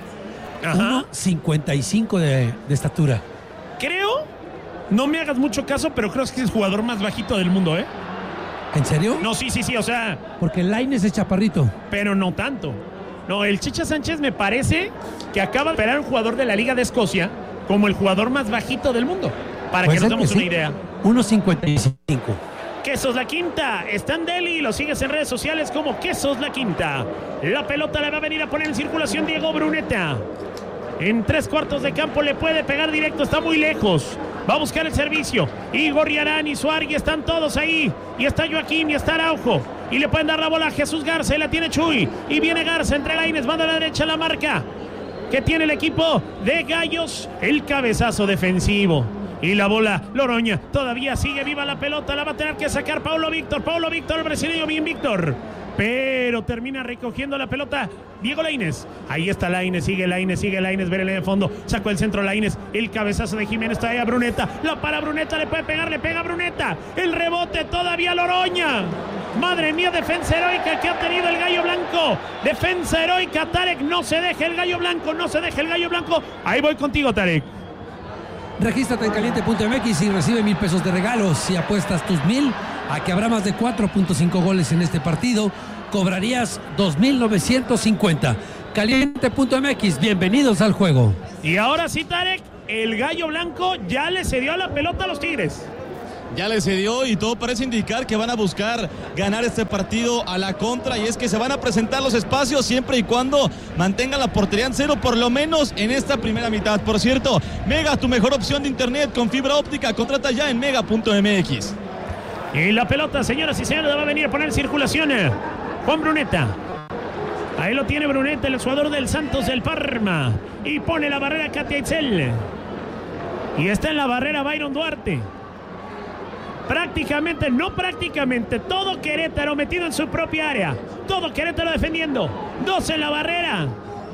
1.55 de estatura. Creo, no me hagas mucho caso, pero creo que es el jugador más bajito del mundo, ¿eh? ¿En serio? No, sí, o sea... Porque Lainez es chaparrito. Pero no tanto. No, el Chicha Sánchez me parece que acaba de esperar un jugador de la Liga de Escocia como el jugador más bajito del mundo. Para que nos demos una idea. 1.55. Quesos La Quinta, está en Delhi, lo sigues en redes sociales como Quesos La Quinta. La pelota le va a venir a poner en circulación Diego Bruneta. En 3/4 de campo le puede pegar directo, está muy lejos. Va a buscar el servicio. Y Gorriarán y Suárez están todos ahí. Y está Joaquín y está Araujo. Y le pueden dar la bola a Jesús Garza y la tiene Chuy. Y viene Garza, entrega Lainez, manda a la derecha la marca que tiene el equipo de Gallos. El cabezazo defensivo. Y la bola, Loroña, todavía sigue viva la pelota, la va a tener que sacar Paulo Víctor, el brasileño, bien Víctor. pero termina recogiendo la pelota Diego Lainez. Ahí está Lainez, sigue Lainez, ver el fondo, sacó el centro Lainez, el cabezazo de Jiménez, todavía Bruneta, la para Bruneta, le puede pegar, le pega Bruneta, el rebote todavía Loroña. Madre mía, defensa heroica que ha tenido el Gallo Blanco, defensa heroica, Tarek, no se deje el Gallo Blanco, ahí voy contigo, Tarek. Regístrate en caliente.mx y recibe 1,000 pesos de regalos. Si apuestas tus 1,000 a que habrá más de 4.5 goles en este partido, cobrarías 2,950. Caliente.mx, bienvenidos al juego. Y ahora sí, Tarek, el Gallo Blanco ya le cedió la pelota a los Tigres. Ya le cedió y todo parece indicar que van a buscar ganar este partido a la contra, y es que se van a presentar los espacios siempre y cuando mantengan la portería en cero, por lo menos en esta primera mitad. Por cierto, Mega, tu mejor opción de internet con fibra óptica, contrata ya en mega.mx. Y la pelota, señoras y señores, va a venir a poner en circulación Juan Bruneta. Ahí lo tiene Bruneta, el jugador del Santos del Parma, y pone la barrera Katia Itzel. Y está en la barrera Byron Duarte. Prácticamente, todo Querétaro metido en su propia área. Todo Querétaro defendiendo. 12 en la barrera.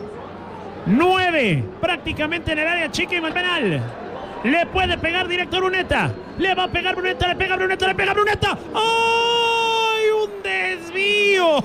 9 prácticamente en el área chica y más penal. Le puede pegar directo Bruneta. Le va a pegar Bruneta, le pega Bruneta. ¡Ay! ¡Un desvío!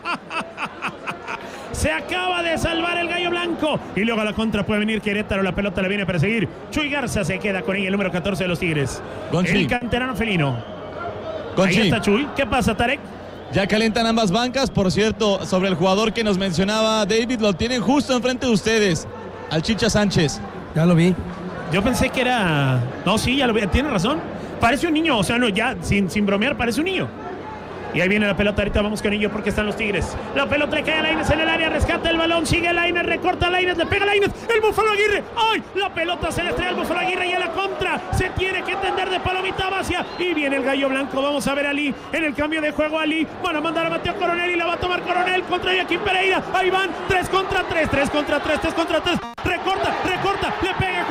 Se acaba de salvar el Gallo Blanco. Y luego a la contra puede venir Querétaro. La pelota le viene a perseguir. Chuy Garza se queda con ella, el número 14 de los Tigres. Gonchi. El canterano felino. Gonchi. Ahí está Chuy. ¿Qué pasa, Tarek? Ya calientan ambas bancas. Por cierto, sobre el jugador que nos mencionaba David, lo tienen justo enfrente de ustedes, al Chicha Sánchez. Ya lo vi. Yo pensé que era... No, sí, ya lo vi. Tiene razón. Parece un niño. O sea, no, ya sin bromear, parece un niño. Y ahí viene la pelota, ahorita vamos con ello porque están los Tigres. La pelota le cae a Lainez en el área, rescata el balón, sigue Lainez, recorta Lainez, le pega Lainez, el Búfalo Aguirre. ¡Ay! La pelota se le estrella al Búfalo Aguirre y a la contra se tiene que tender de palomita hacia. Y viene el Gallo Blanco, vamos a ver a Ali en el cambio de juego. Ali, van a mandar a Mateo Coronel y la va a tomar Coronel contra Joaquín Pereira. Ahí van, 3 contra 3. Recorta, le pega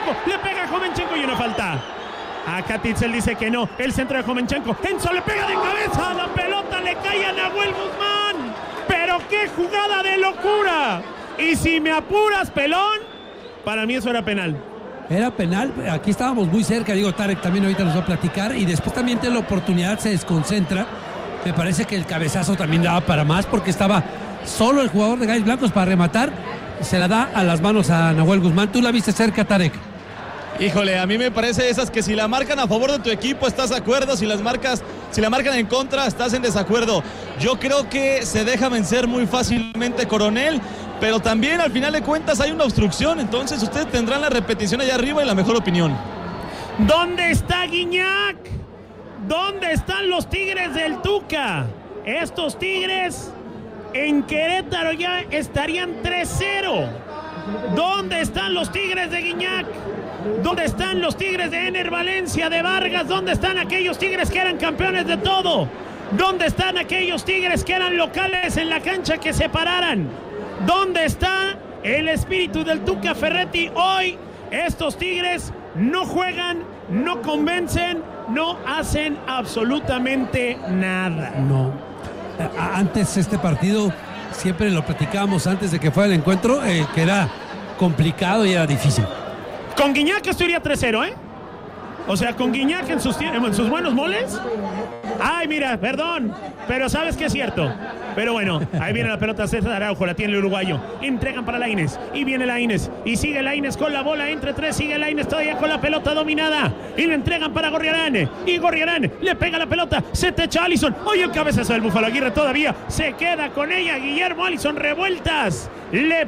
a Jovenchenko y una falta. Acá Titzel dice que no. El centro de Jovenchenko. Enzo le pega de cabeza. La pelota le cae a Nahuel Guzmán. Pero qué jugada de locura. Y si me apuras, pelón, para mí eso era penal. Era penal. Aquí estábamos muy cerca. Digo, Tarek también ahorita nos va a platicar. Y después también tiene la oportunidad, se desconcentra. Me parece que el cabezazo también daba para más porque estaba solo el jugador de Gallos Blancos para rematar. Se la da a las manos a Nahuel Guzmán. ¿Tú la viste cerca, Tarek? Híjole, a mí me parece esas que si la marcan a favor de tu equipo estás de acuerdo, si la marcan en contra estás en desacuerdo. Yo creo que se deja vencer muy fácilmente Coronel, pero también al final de cuentas hay una obstrucción, entonces ustedes tendrán la repetición allá arriba y la mejor opinión. ¿Dónde está Guiñac? ¿Dónde están los Tigres del Tuca? Estos Tigres en Querétaro ya estarían 3-0. ¿Dónde están los Tigres de Guiñac? ¿Dónde están los Tigres de Ener Valencia, de Vargas? ¿Dónde están aquellos Tigres que eran campeones de todo? ¿Dónde están aquellos Tigres que eran locales en la cancha que se pararan? ¿Dónde está el espíritu del Tuca Ferretti? Hoy estos Tigres no juegan, no convencen, no hacen absolutamente nada. No. Antes este partido, siempre lo platicábamos antes de que fuera el encuentro, que era complicado y era difícil. Con Guiñac esto iría 3-0, ¿eh? O sea, con Guiñac en sus buenos moles. Ay, mira, perdón, pero sabes que es cierto. Pero bueno, ahí viene la pelota César Araujo, la tiene el uruguayo. Entregan para Lainez, y viene Lainez, y sigue Lainez con la bola entre 3, sigue Lainez todavía con la pelota dominada. Y le entregan para Gorriarán, y Gorriarán le pega la pelota, se te echa Alisson. Oye, el cabezazo del Búfalo Aguirre todavía se queda con ella. Guillermo Alisson, revueltas. Le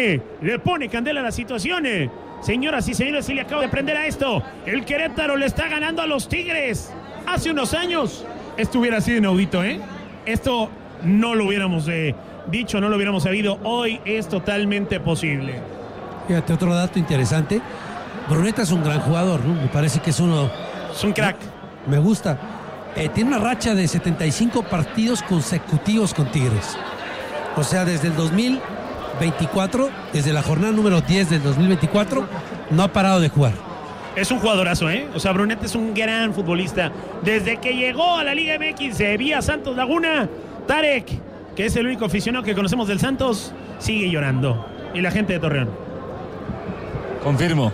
pone candela a la situación. Señoras y señores, si le acabo de prender a esto, el Querétaro le está ganando a los Tigres. Hace unos años esto hubiera sido inaudito, ¿eh? Esto no lo hubiéramos dicho, no lo hubiéramos sabido. Hoy es totalmente posible. Fíjate, otro dato interesante. Bruneta es un gran jugador, ¿no? Me parece que es uno... Es un crack. Me gusta. Tiene una racha de 75 partidos consecutivos con Tigres. O sea, desde el 2024, desde la jornada número 10 del 2024, no ha parado de jugar. Es un jugadorazo, ¿eh? O sea, Bruneta es un gran futbolista. Desde que llegó a la Liga MX vía Santos Laguna, Tarek, que es el único aficionado que conocemos del Santos, sigue llorando. Y la gente de Torreón. Confirmo.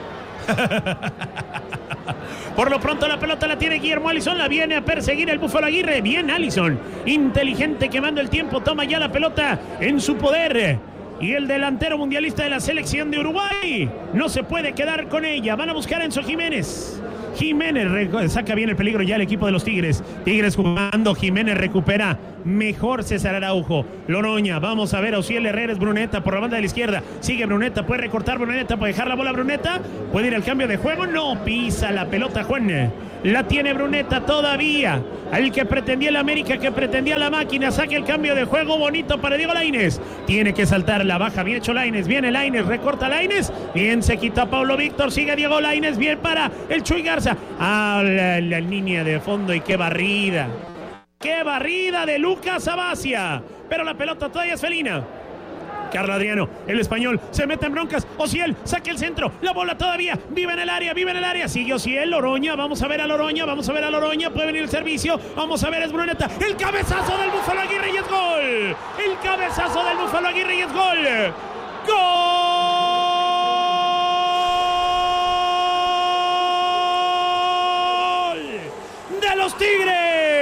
Por lo pronto la pelota la tiene Guillermo Alisson, la viene a perseguir el Búfalo Aguirre. Bien Alisson, inteligente, quemando el tiempo, toma ya la pelota en su poder. Y el delantero mundialista de la selección de Uruguay no se puede quedar con ella. Van a buscar a Enzo Jiménez. Jiménez saca bien el peligro ya el equipo de los Tigres. Tigres jugando, Jiménez recupera mejor César Araujo. Loroña, vamos a ver a Osiel Herreres, Bruneta por la banda de la izquierda. Sigue Bruneta, puede recortar Bruneta, puede dejar la bola Bruneta. Puede ir al cambio de juego, no pisa la pelota Juan. La tiene Bruneta todavía. Al que pretendía el América, que pretendía la máquina, saque el cambio de juego bonito para Diego Lainez. Tiene que saltar la baja, bien hecho Lainez, viene Lainez, recorta Lainez. Bien se quita Pablo Víctor, sigue Diego Lainez, bien para el Chuy Garza. La línea de fondo y qué barrida. ¡Qué barrida de Lucas Abacia! Pero la pelota todavía es felina. Carlos Adriano, el español, se mete en broncas. Osiel, saca el centro. La bola todavía. Vive en el área. Sigue Osiel, Loroña. Vamos a ver a Loroña. Puede venir el servicio. Vamos a ver, es Bruneta. El cabezazo del Búfalo Aguirre y es gol. ¡Gol! ¡De los Tigres!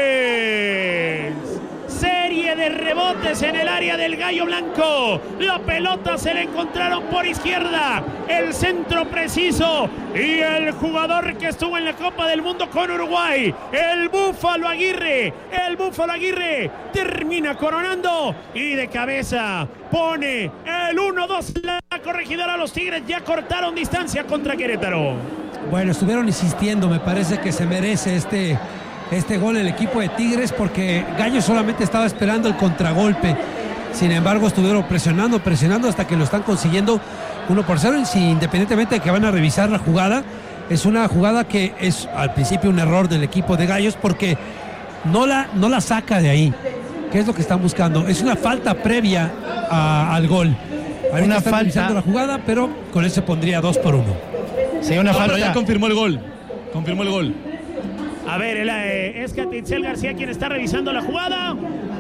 De rebotes en el área del Gallo Blanco. La pelota se la encontraron por izquierda. El centro preciso. Y el jugador que estuvo en la Copa del Mundo con Uruguay, el Búfalo Aguirre. Termina coronando. Y de cabeza pone el 1-2. La corregidora. Los Tigres ya cortaron distancia contra Querétaro. Bueno, estuvieron insistiendo. Me parece que se merece este gol el equipo de Tigres, porque Gallo solamente estaba esperando el contragolpe. Sin embargo, estuvieron presionando hasta que lo están consiguiendo 1-0, independientemente de que van a revisar la jugada. Es una jugada que es al principio un error del equipo de Gallos, porque no la saca de ahí. ¿Qué es lo que están buscando? Es una falta previa al gol. Ahorita una están revisando la jugada, pero con eso se pondría 2-1. Sí, una falta. Ya confirmó el gol. A ver, es Catitzel García quien está revisando la jugada.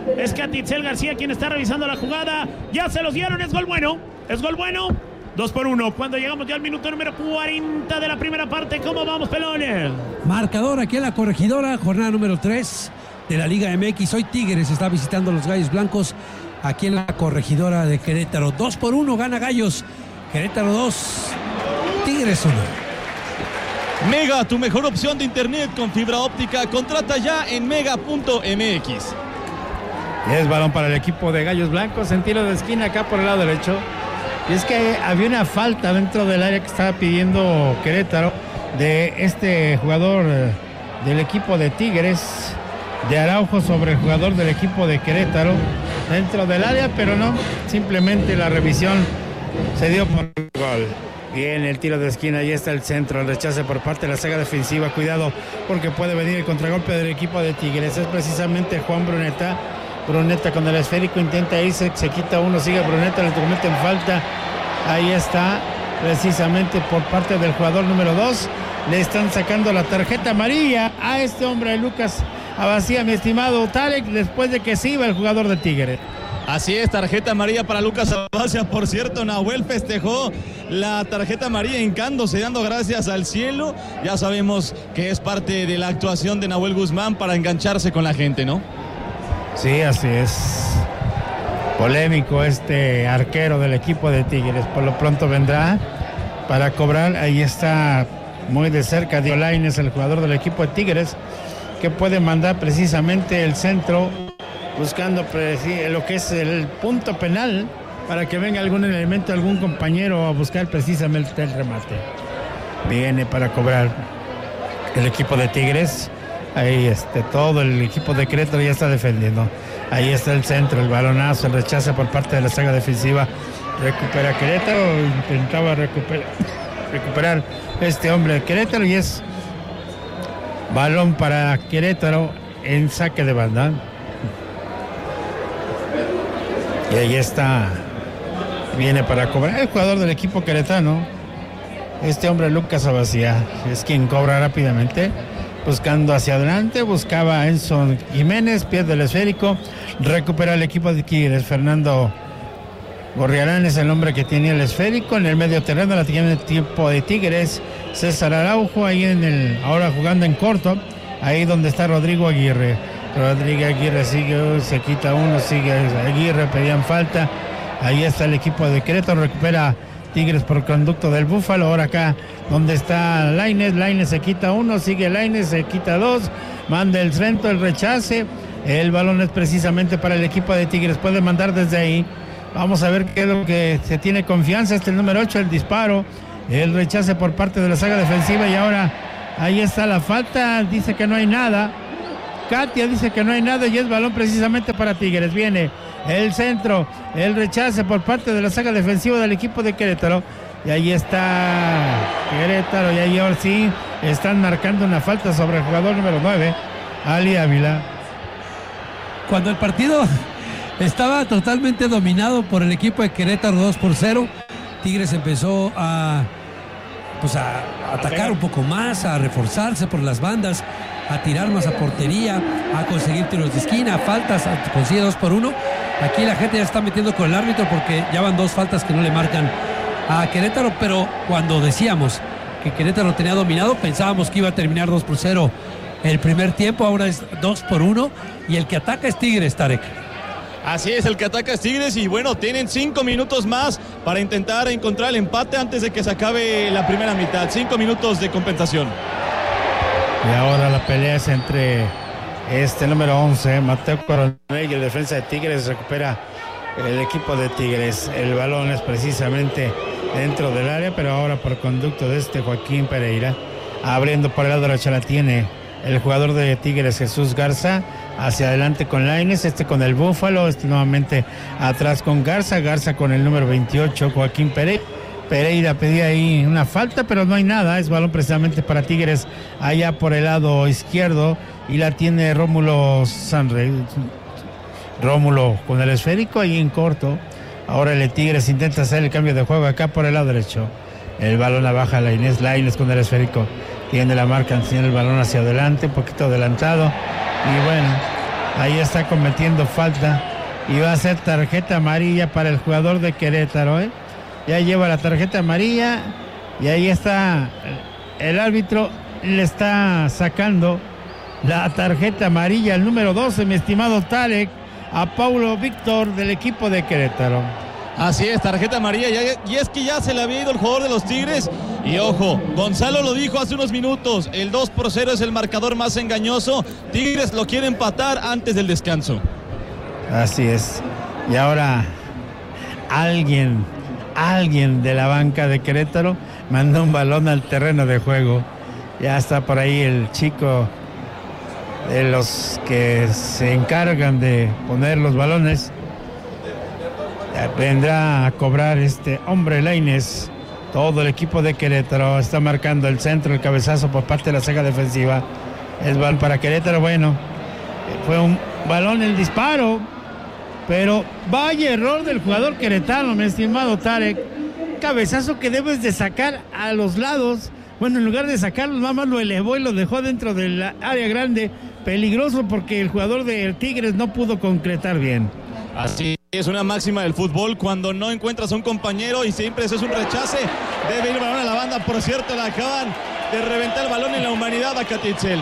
Ya se los dieron, es gol bueno. 2-1. Cuando llegamos ya al minuto número 40 de la primera parte, ¿cómo vamos, pelones? Marcador aquí en la corregidora, jornada número 3 de la Liga MX. Hoy Tigres está visitando a los Gallos Blancos aquí en la corregidora de Querétaro. 2-1 gana Gallos. Querétaro 2, Tigres 1. Mega, tu mejor opción de internet con fibra óptica. Contrata ya en mega.mx. Y es balón para el equipo de Gallos Blancos en tiro de esquina acá por el lado derecho. Y es que había una falta dentro del área que estaba pidiendo Querétaro de este jugador del equipo de Tigres, de Araujo, sobre el jugador del equipo de Querétaro dentro del área, pero no, simplemente la revisión se dio por el gol. Bien, el tiro de esquina, ahí está el centro, el rechace por parte de la saga defensiva. Cuidado, porque puede venir el contragolpe del equipo de Tigres. Es precisamente Juan Bruneta. Bruneta con el esférico intenta irse, se quita uno, sigue Bruneta, le cometen falta. Ahí está, precisamente por parte del jugador número 2. Le están sacando la tarjeta amarilla a este hombre, Lucas Abacia, mi estimado Tarek, después de que se iba el jugador de Tigres. Así es, tarjeta amarilla para Lucas Abacia. Por cierto, Nahuel festejó la tarjeta amarilla hincándose, dando gracias al cielo. Ya sabemos que es parte de la actuación de Nahuel Guzmán para engancharse con la gente, ¿no? Sí, así es. Polémico este arquero del equipo de Tigres. Por lo pronto vendrá para cobrar. Ahí está muy de cerca Diego Lainez, el jugador del equipo de Tigres, que puede mandar precisamente el centro, buscando lo que es el punto penal, para que venga algún elemento, algún compañero a buscar precisamente el remate. Viene para cobrar el equipo de Tigres. Ahí todo el equipo de Querétaro ya está defendiendo. Ahí está el centro, el balonazo, el rechace por parte de la saga defensiva. Recupera Querétaro, intentaba recuperar este hombre de Querétaro, y es balón para Querétaro en saque de banda. Y ahí está, viene para cobrar el jugador del equipo queretano, este hombre Lucas Abacia, es quien cobra rápidamente. buscando hacia adelante, buscaba a Enzo Jiménez, pierde el esférico, recupera el equipo de Tigres. Fernando Gorriarán es el hombre que tiene el esférico, en el medio terreno la tiene el equipo de Tigres. César Araujo ahí ahora jugando en corto, ahí donde está Rodrigo Aguirre. Rodrigo Aguirre sigue, se quita uno, sigue Aguirre, pedían falta. Ahí está el equipo de Querétaro, recupera Tigres por conducto del Búfalo. Ahora acá donde está Lainez se quita uno, sigue Lainez, se quita dos, manda el centro, el rechace. El balón es precisamente para el equipo de Tigres, puede mandar desde ahí. Vamos a ver qué es lo que se tiene confianza. El número 8, el disparo, el rechace por parte de la saga defensiva, y ahora ahí está la falta, dice que no hay nada. Katia dice que no hay nada y es balón precisamente para Tigres. Viene el centro, el rechace por parte de la saga defensiva del equipo de Querétaro. Y ahí está Querétaro, y ahí ahora sí están marcando una falta sobre el jugador número 9, Ali Ávila. Cuando el partido estaba totalmente dominado por el equipo de Querétaro 2-0, Tigres empezó a atacar un poco más, a reforzarse por las bandas, a tirar más a portería, a conseguir tiros de esquina, faltas, consigue 2-1. Aquí la gente ya está metiendo con el árbitro porque ya van 2 faltas que no le marcan a Querétaro, pero cuando decíamos que Querétaro tenía dominado, pensábamos que iba a terminar 2-0 el primer tiempo, ahora es 2-1 y el que ataca es Tigres, Tarek. Así es, el que ataca es Tigres, y bueno, tienen 5 minutos más para intentar encontrar el empate antes de que se acabe la primera mitad. 5 minutos de compensación. Y ahora la pelea es entre número 11, Mateo Coronel, y el defensa de Tigres. Recupera el equipo de Tigres. El balón es precisamente dentro del área, pero ahora por conducto de Joaquín Pereira. Abriendo por el lado derecho la tiene el jugador de Tigres, Jesús Garza. Hacia adelante con Lainez, con el Búfalo, nuevamente atrás con Garza con el número 28, Joaquín Pereira pedía ahí una falta, pero no hay nada, es balón precisamente para Tigres, allá por el lado izquierdo, y la tiene Rómulo con el esférico ahí en corto. Ahora el Tigres intenta hacer el cambio de juego acá por el lado derecho. El balón la baja Lainez con el esférico, tiene la marca, tiene el balón hacia adelante, un poquito adelantado. Y bueno, ahí está cometiendo falta y va a ser tarjeta amarilla para el jugador de Querétaro, Ya lleva la tarjeta amarilla y ahí está el árbitro, le está sacando la tarjeta amarilla, el número 12, mi estimado Tarek, a Paulo Víctor del equipo de Querétaro. Así es, tarjeta amarilla, y es que ya se le había ido el jugador de los Tigres. Y ojo, Gonzalo lo dijo hace unos minutos, el 2-0 es el marcador más engañoso. Tigres lo quiere empatar antes del descanso. Así es. Y ahora alguien de la banca de Querétaro mandó un balón al terreno de juego. Ya está por ahí el chico de los que se encargan de poner los balones. Vendrá a cobrar hombre Lainez. Todo el equipo de Querétaro está marcando el centro, el cabezazo por parte de la saga defensiva. Es balón para Querétaro. Bueno, fue un balón el disparo, pero vaya error del jugador queretano, mi estimado Tarek. Cabezazo que debes de sacar a los lados. Bueno, en lugar de sacarlo, nada más lo elevó y lo dejó dentro del área grande. Peligroso porque el jugador de Tigres no pudo concretar bien. Así es, una máxima del fútbol: cuando no encuentras a un compañero y siempre eso es un rechace, debe ir el balón a la banda. Por cierto, le acaban de reventar el balón en la humanidad a Katia Itzel.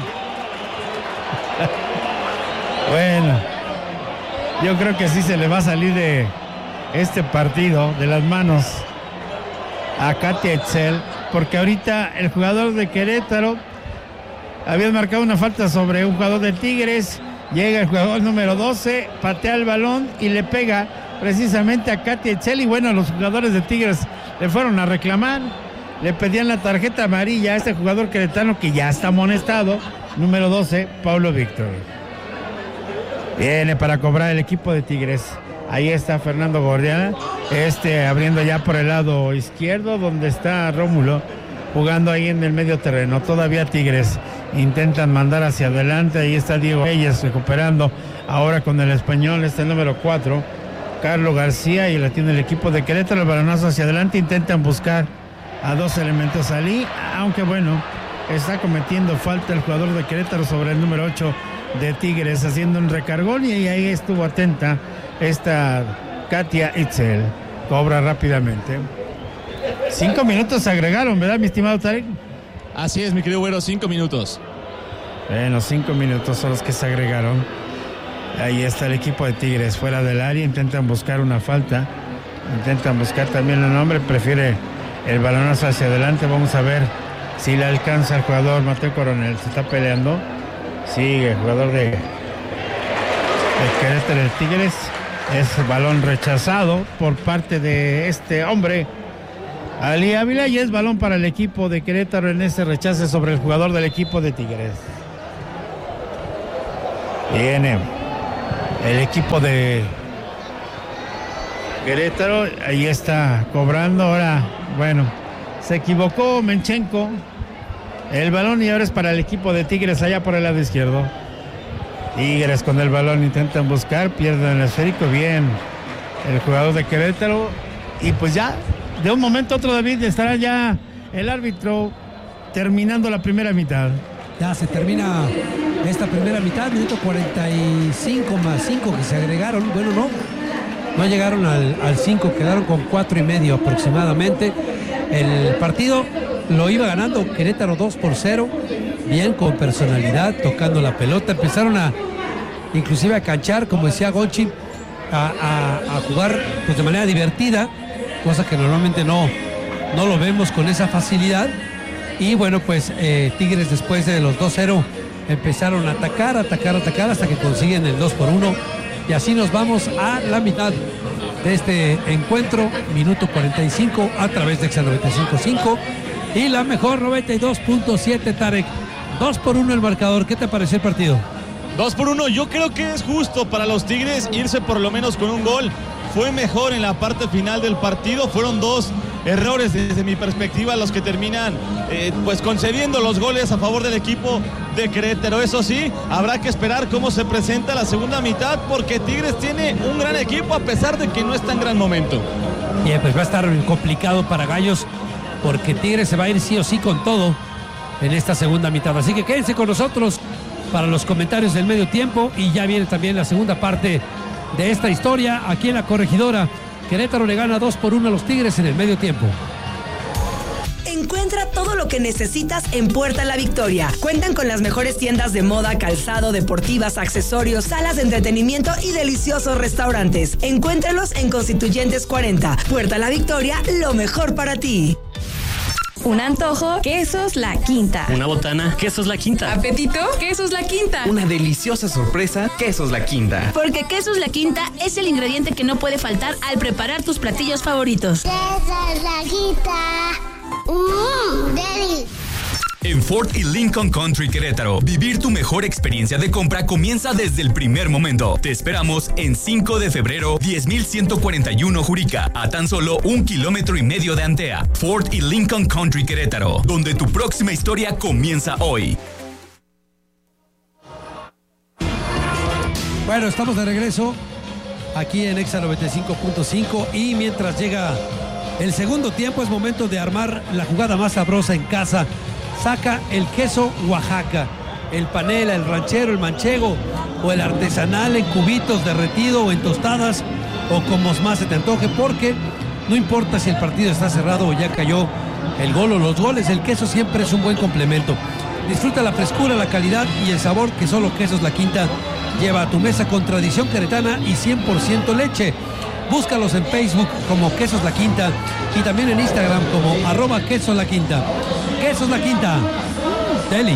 Bueno, yo creo que sí se le va a salir de este partido de las manos a Katia Itzel, porque ahorita el jugador de Querétaro había marcado una falta sobre un jugador de Tigres. Llega el jugador número 12, patea el balón y le pega precisamente a Katia Itzel. Y bueno, los jugadores de Tigres le fueron a reclamar, le pedían la tarjeta amarilla a este jugador queretano que ya está amonestado, número 12, Paulo Víctor. Viene para cobrar el equipo de Tigres. Ahí está Fernando Gorriarán, abriendo ya por el lado izquierdo, donde está Rómulo, jugando ahí en el medio terreno. Todavía Tigres intentan mandar hacia adelante. Ahí está Diego Reyes recuperando ahora con el español, el número 4, Carlos García, y la tiene el equipo de Querétaro. El balonazo hacia adelante, intentan buscar a dos elementos allí, aunque bueno, está cometiendo falta el jugador de Querétaro sobre el número 8 de Tigres, haciendo un recargón, y ahí estuvo atenta esta Katia Itzel. Cobra rápidamente. 5 minutos se agregaron, ¿verdad, mi estimado Tarek? Así es, mi querido Güero, 5 minutos. Bueno, 5 minutos son los que se agregaron. Ahí está el equipo de Tigres fuera del área, intentan buscar una falta, intentan buscar también el nombre, prefiere el balonazo hacia adelante. Vamos a ver si le alcanza el jugador Mateo Coronel. Se está peleando, sigue el jugador de Querétaro de Tigres. Es balón rechazado por parte de este hombre, Ali Ávila, y es balón para el equipo de Querétaro en ese rechace sobre el jugador del equipo de Tigres. Viene el equipo de Querétaro, ahí está cobrando ahora. Bueno, se equivocó Menchenko, el balón, y ahora es para el equipo de Tigres allá por el lado izquierdo. Tigres con el balón intentan buscar, pierden el esférico. Bien, el jugador de Querétaro, y pues ya de un momento a otro, David, estará ya el árbitro terminando la primera mitad. Ya se termina esta primera mitad, minuto 45 más 5 que se agregaron. Bueno, no llegaron al 5, quedaron con 4:30 aproximadamente. El partido lo iba ganando Querétaro 2-0, bien, con personalidad, tocando la pelota. Empezaron inclusive a canchar, como decía Gonchi, a jugar pues de manera divertida, cosa que normalmente no lo vemos con esa facilidad. Y bueno, pues Tigres, después de los 2-0, empezaron a atacar hasta que consiguen el 2-1. Y así nos vamos a la mitad de este encuentro, minuto 45, a través de Exa 95.5 y la mejor 92.7. Tarek, 2-1 el marcador. ¿Qué te pareció el partido? 2-1. Yo creo que es justo para los Tigres irse por lo menos con un gol. Fue mejor en la parte final del partido. Fueron 2 errores desde mi perspectiva los que terminan pues concediendo los goles a favor del equipo de Querétaro. Eso sí, habrá que esperar cómo se presenta la segunda mitad, porque Tigres tiene un gran equipo a pesar de que no está en gran momento. Bien, pues va a estar complicado para Gallos, porque Tigres se va a ir sí o sí con todo en esta segunda mitad. Así que quédense con nosotros para los comentarios del medio tiempo, y ya viene también la segunda parte de esta historia aquí en La Corregidora. Querétaro le gana 2-1 a los Tigres en el medio tiempo. Encuentra todo lo que necesitas en Puerta La Victoria. Cuentan con las mejores tiendas de moda, calzado, deportivas, accesorios, salas de entretenimiento y deliciosos restaurantes. Encuéntralos en Constituyentes 40. Puerta La Victoria, lo mejor para ti. Un antojo, Quesos La Quinta. Una botana, Quesos La Quinta. Apetito, Quesos La Quinta. Una deliciosa sorpresa, Quesos La Quinta. Porque Quesos La Quinta es el ingrediente que no puede faltar al preparar tus platillos favoritos. Quesos La Quinta. Deli. En Ford y Lincoln Country Querétaro, vivir tu mejor experiencia de compra comienza desde el primer momento. Te esperamos en 5 de febrero, 10,141 Jurica, a tan solo 1,5 kilómetros de Antea. Ford y Lincoln Country Querétaro, donde tu próxima historia comienza hoy. Bueno, estamos de regreso aquí en Exa 95.5, y mientras llega el segundo tiempo es momento de armar la jugada más sabrosa en casa. Saca el queso Oaxaca, el panela, el ranchero, el manchego o el artesanal en cubitos, derretido o en tostadas, o como más se te antoje, porque no importa si el partido está cerrado o ya cayó el gol o los goles, el queso siempre es un buen complemento. Disfruta la frescura, la calidad y el sabor que solo Quesos La Quinta lleva a tu mesa, con tradición queretana y 100% leche. Búscalos en Facebook como Quesos La Quinta y también en Instagram como @Quesos La Quinta. Quesos La Quinta. Deli.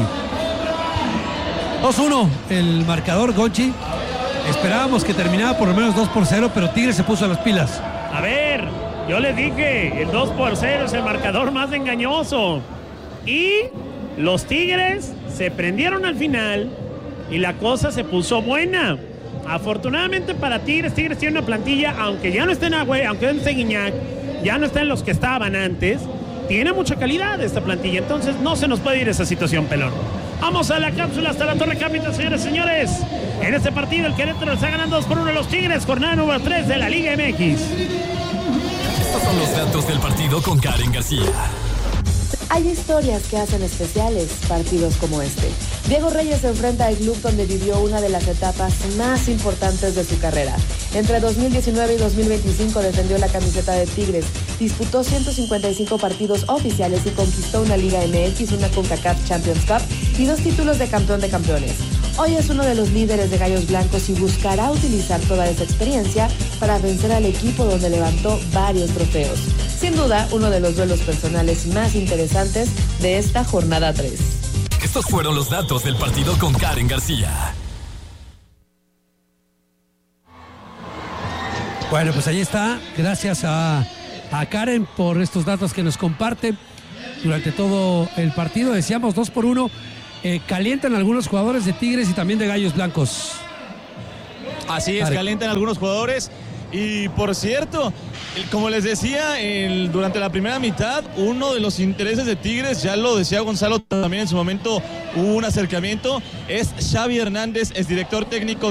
2-1 el marcador, Gonchi. Esperábamos que terminara por lo menos 2-0, pero Tigres se puso a las pilas. A ver, yo les dije, el 2-0 es el marcador más engañoso. Y los Tigres se prendieron al final y la cosa se puso buena. Afortunadamente para Tigres tiene una plantilla, aunque ya no esté en Agüe, aunque no esté Guiñac, ya no estén los que estaban antes, tiene mucha calidad esta plantilla, entonces no se nos puede ir esa situación, pelón. Vamos a la cápsula hasta la Torre Capital, señores y señores. En este partido el Querétaro está ganando 2-1 a los Tigres, jornada número 3 de la Liga MX. Estos son los datos del partido con Karen García. Hay historias que hacen especiales partidos como este. Diego Reyes se enfrenta al club donde vivió una de las etapas más importantes de su carrera. Entre 2019 y 2025 defendió la camiseta de Tigres, disputó 155 partidos oficiales y conquistó una Liga MX, una CONCACAF Champions Cup y 2 títulos de campeón de campeones. Hoy es uno de los líderes de Gallos Blancos y buscará utilizar toda esa experiencia para vencer al equipo donde levantó varios trofeos. Sin duda, uno de los duelos personales más interesantes de esta jornada 3. Estos fueron los datos del partido con Karen García. Bueno, pues ahí está. Gracias a Karen por estos datos que nos comparte durante todo el partido. Decíamos 2-1. Calientan algunos jugadores de Tigres y también de Gallos Blancos. Así es, calientan algunos jugadores. Y por cierto, como les decía, durante la primera mitad, uno de los intereses de Tigres, ya lo decía Gonzalo también en su momento, hubo un acercamiento, es Xavi Hernández, es director técnico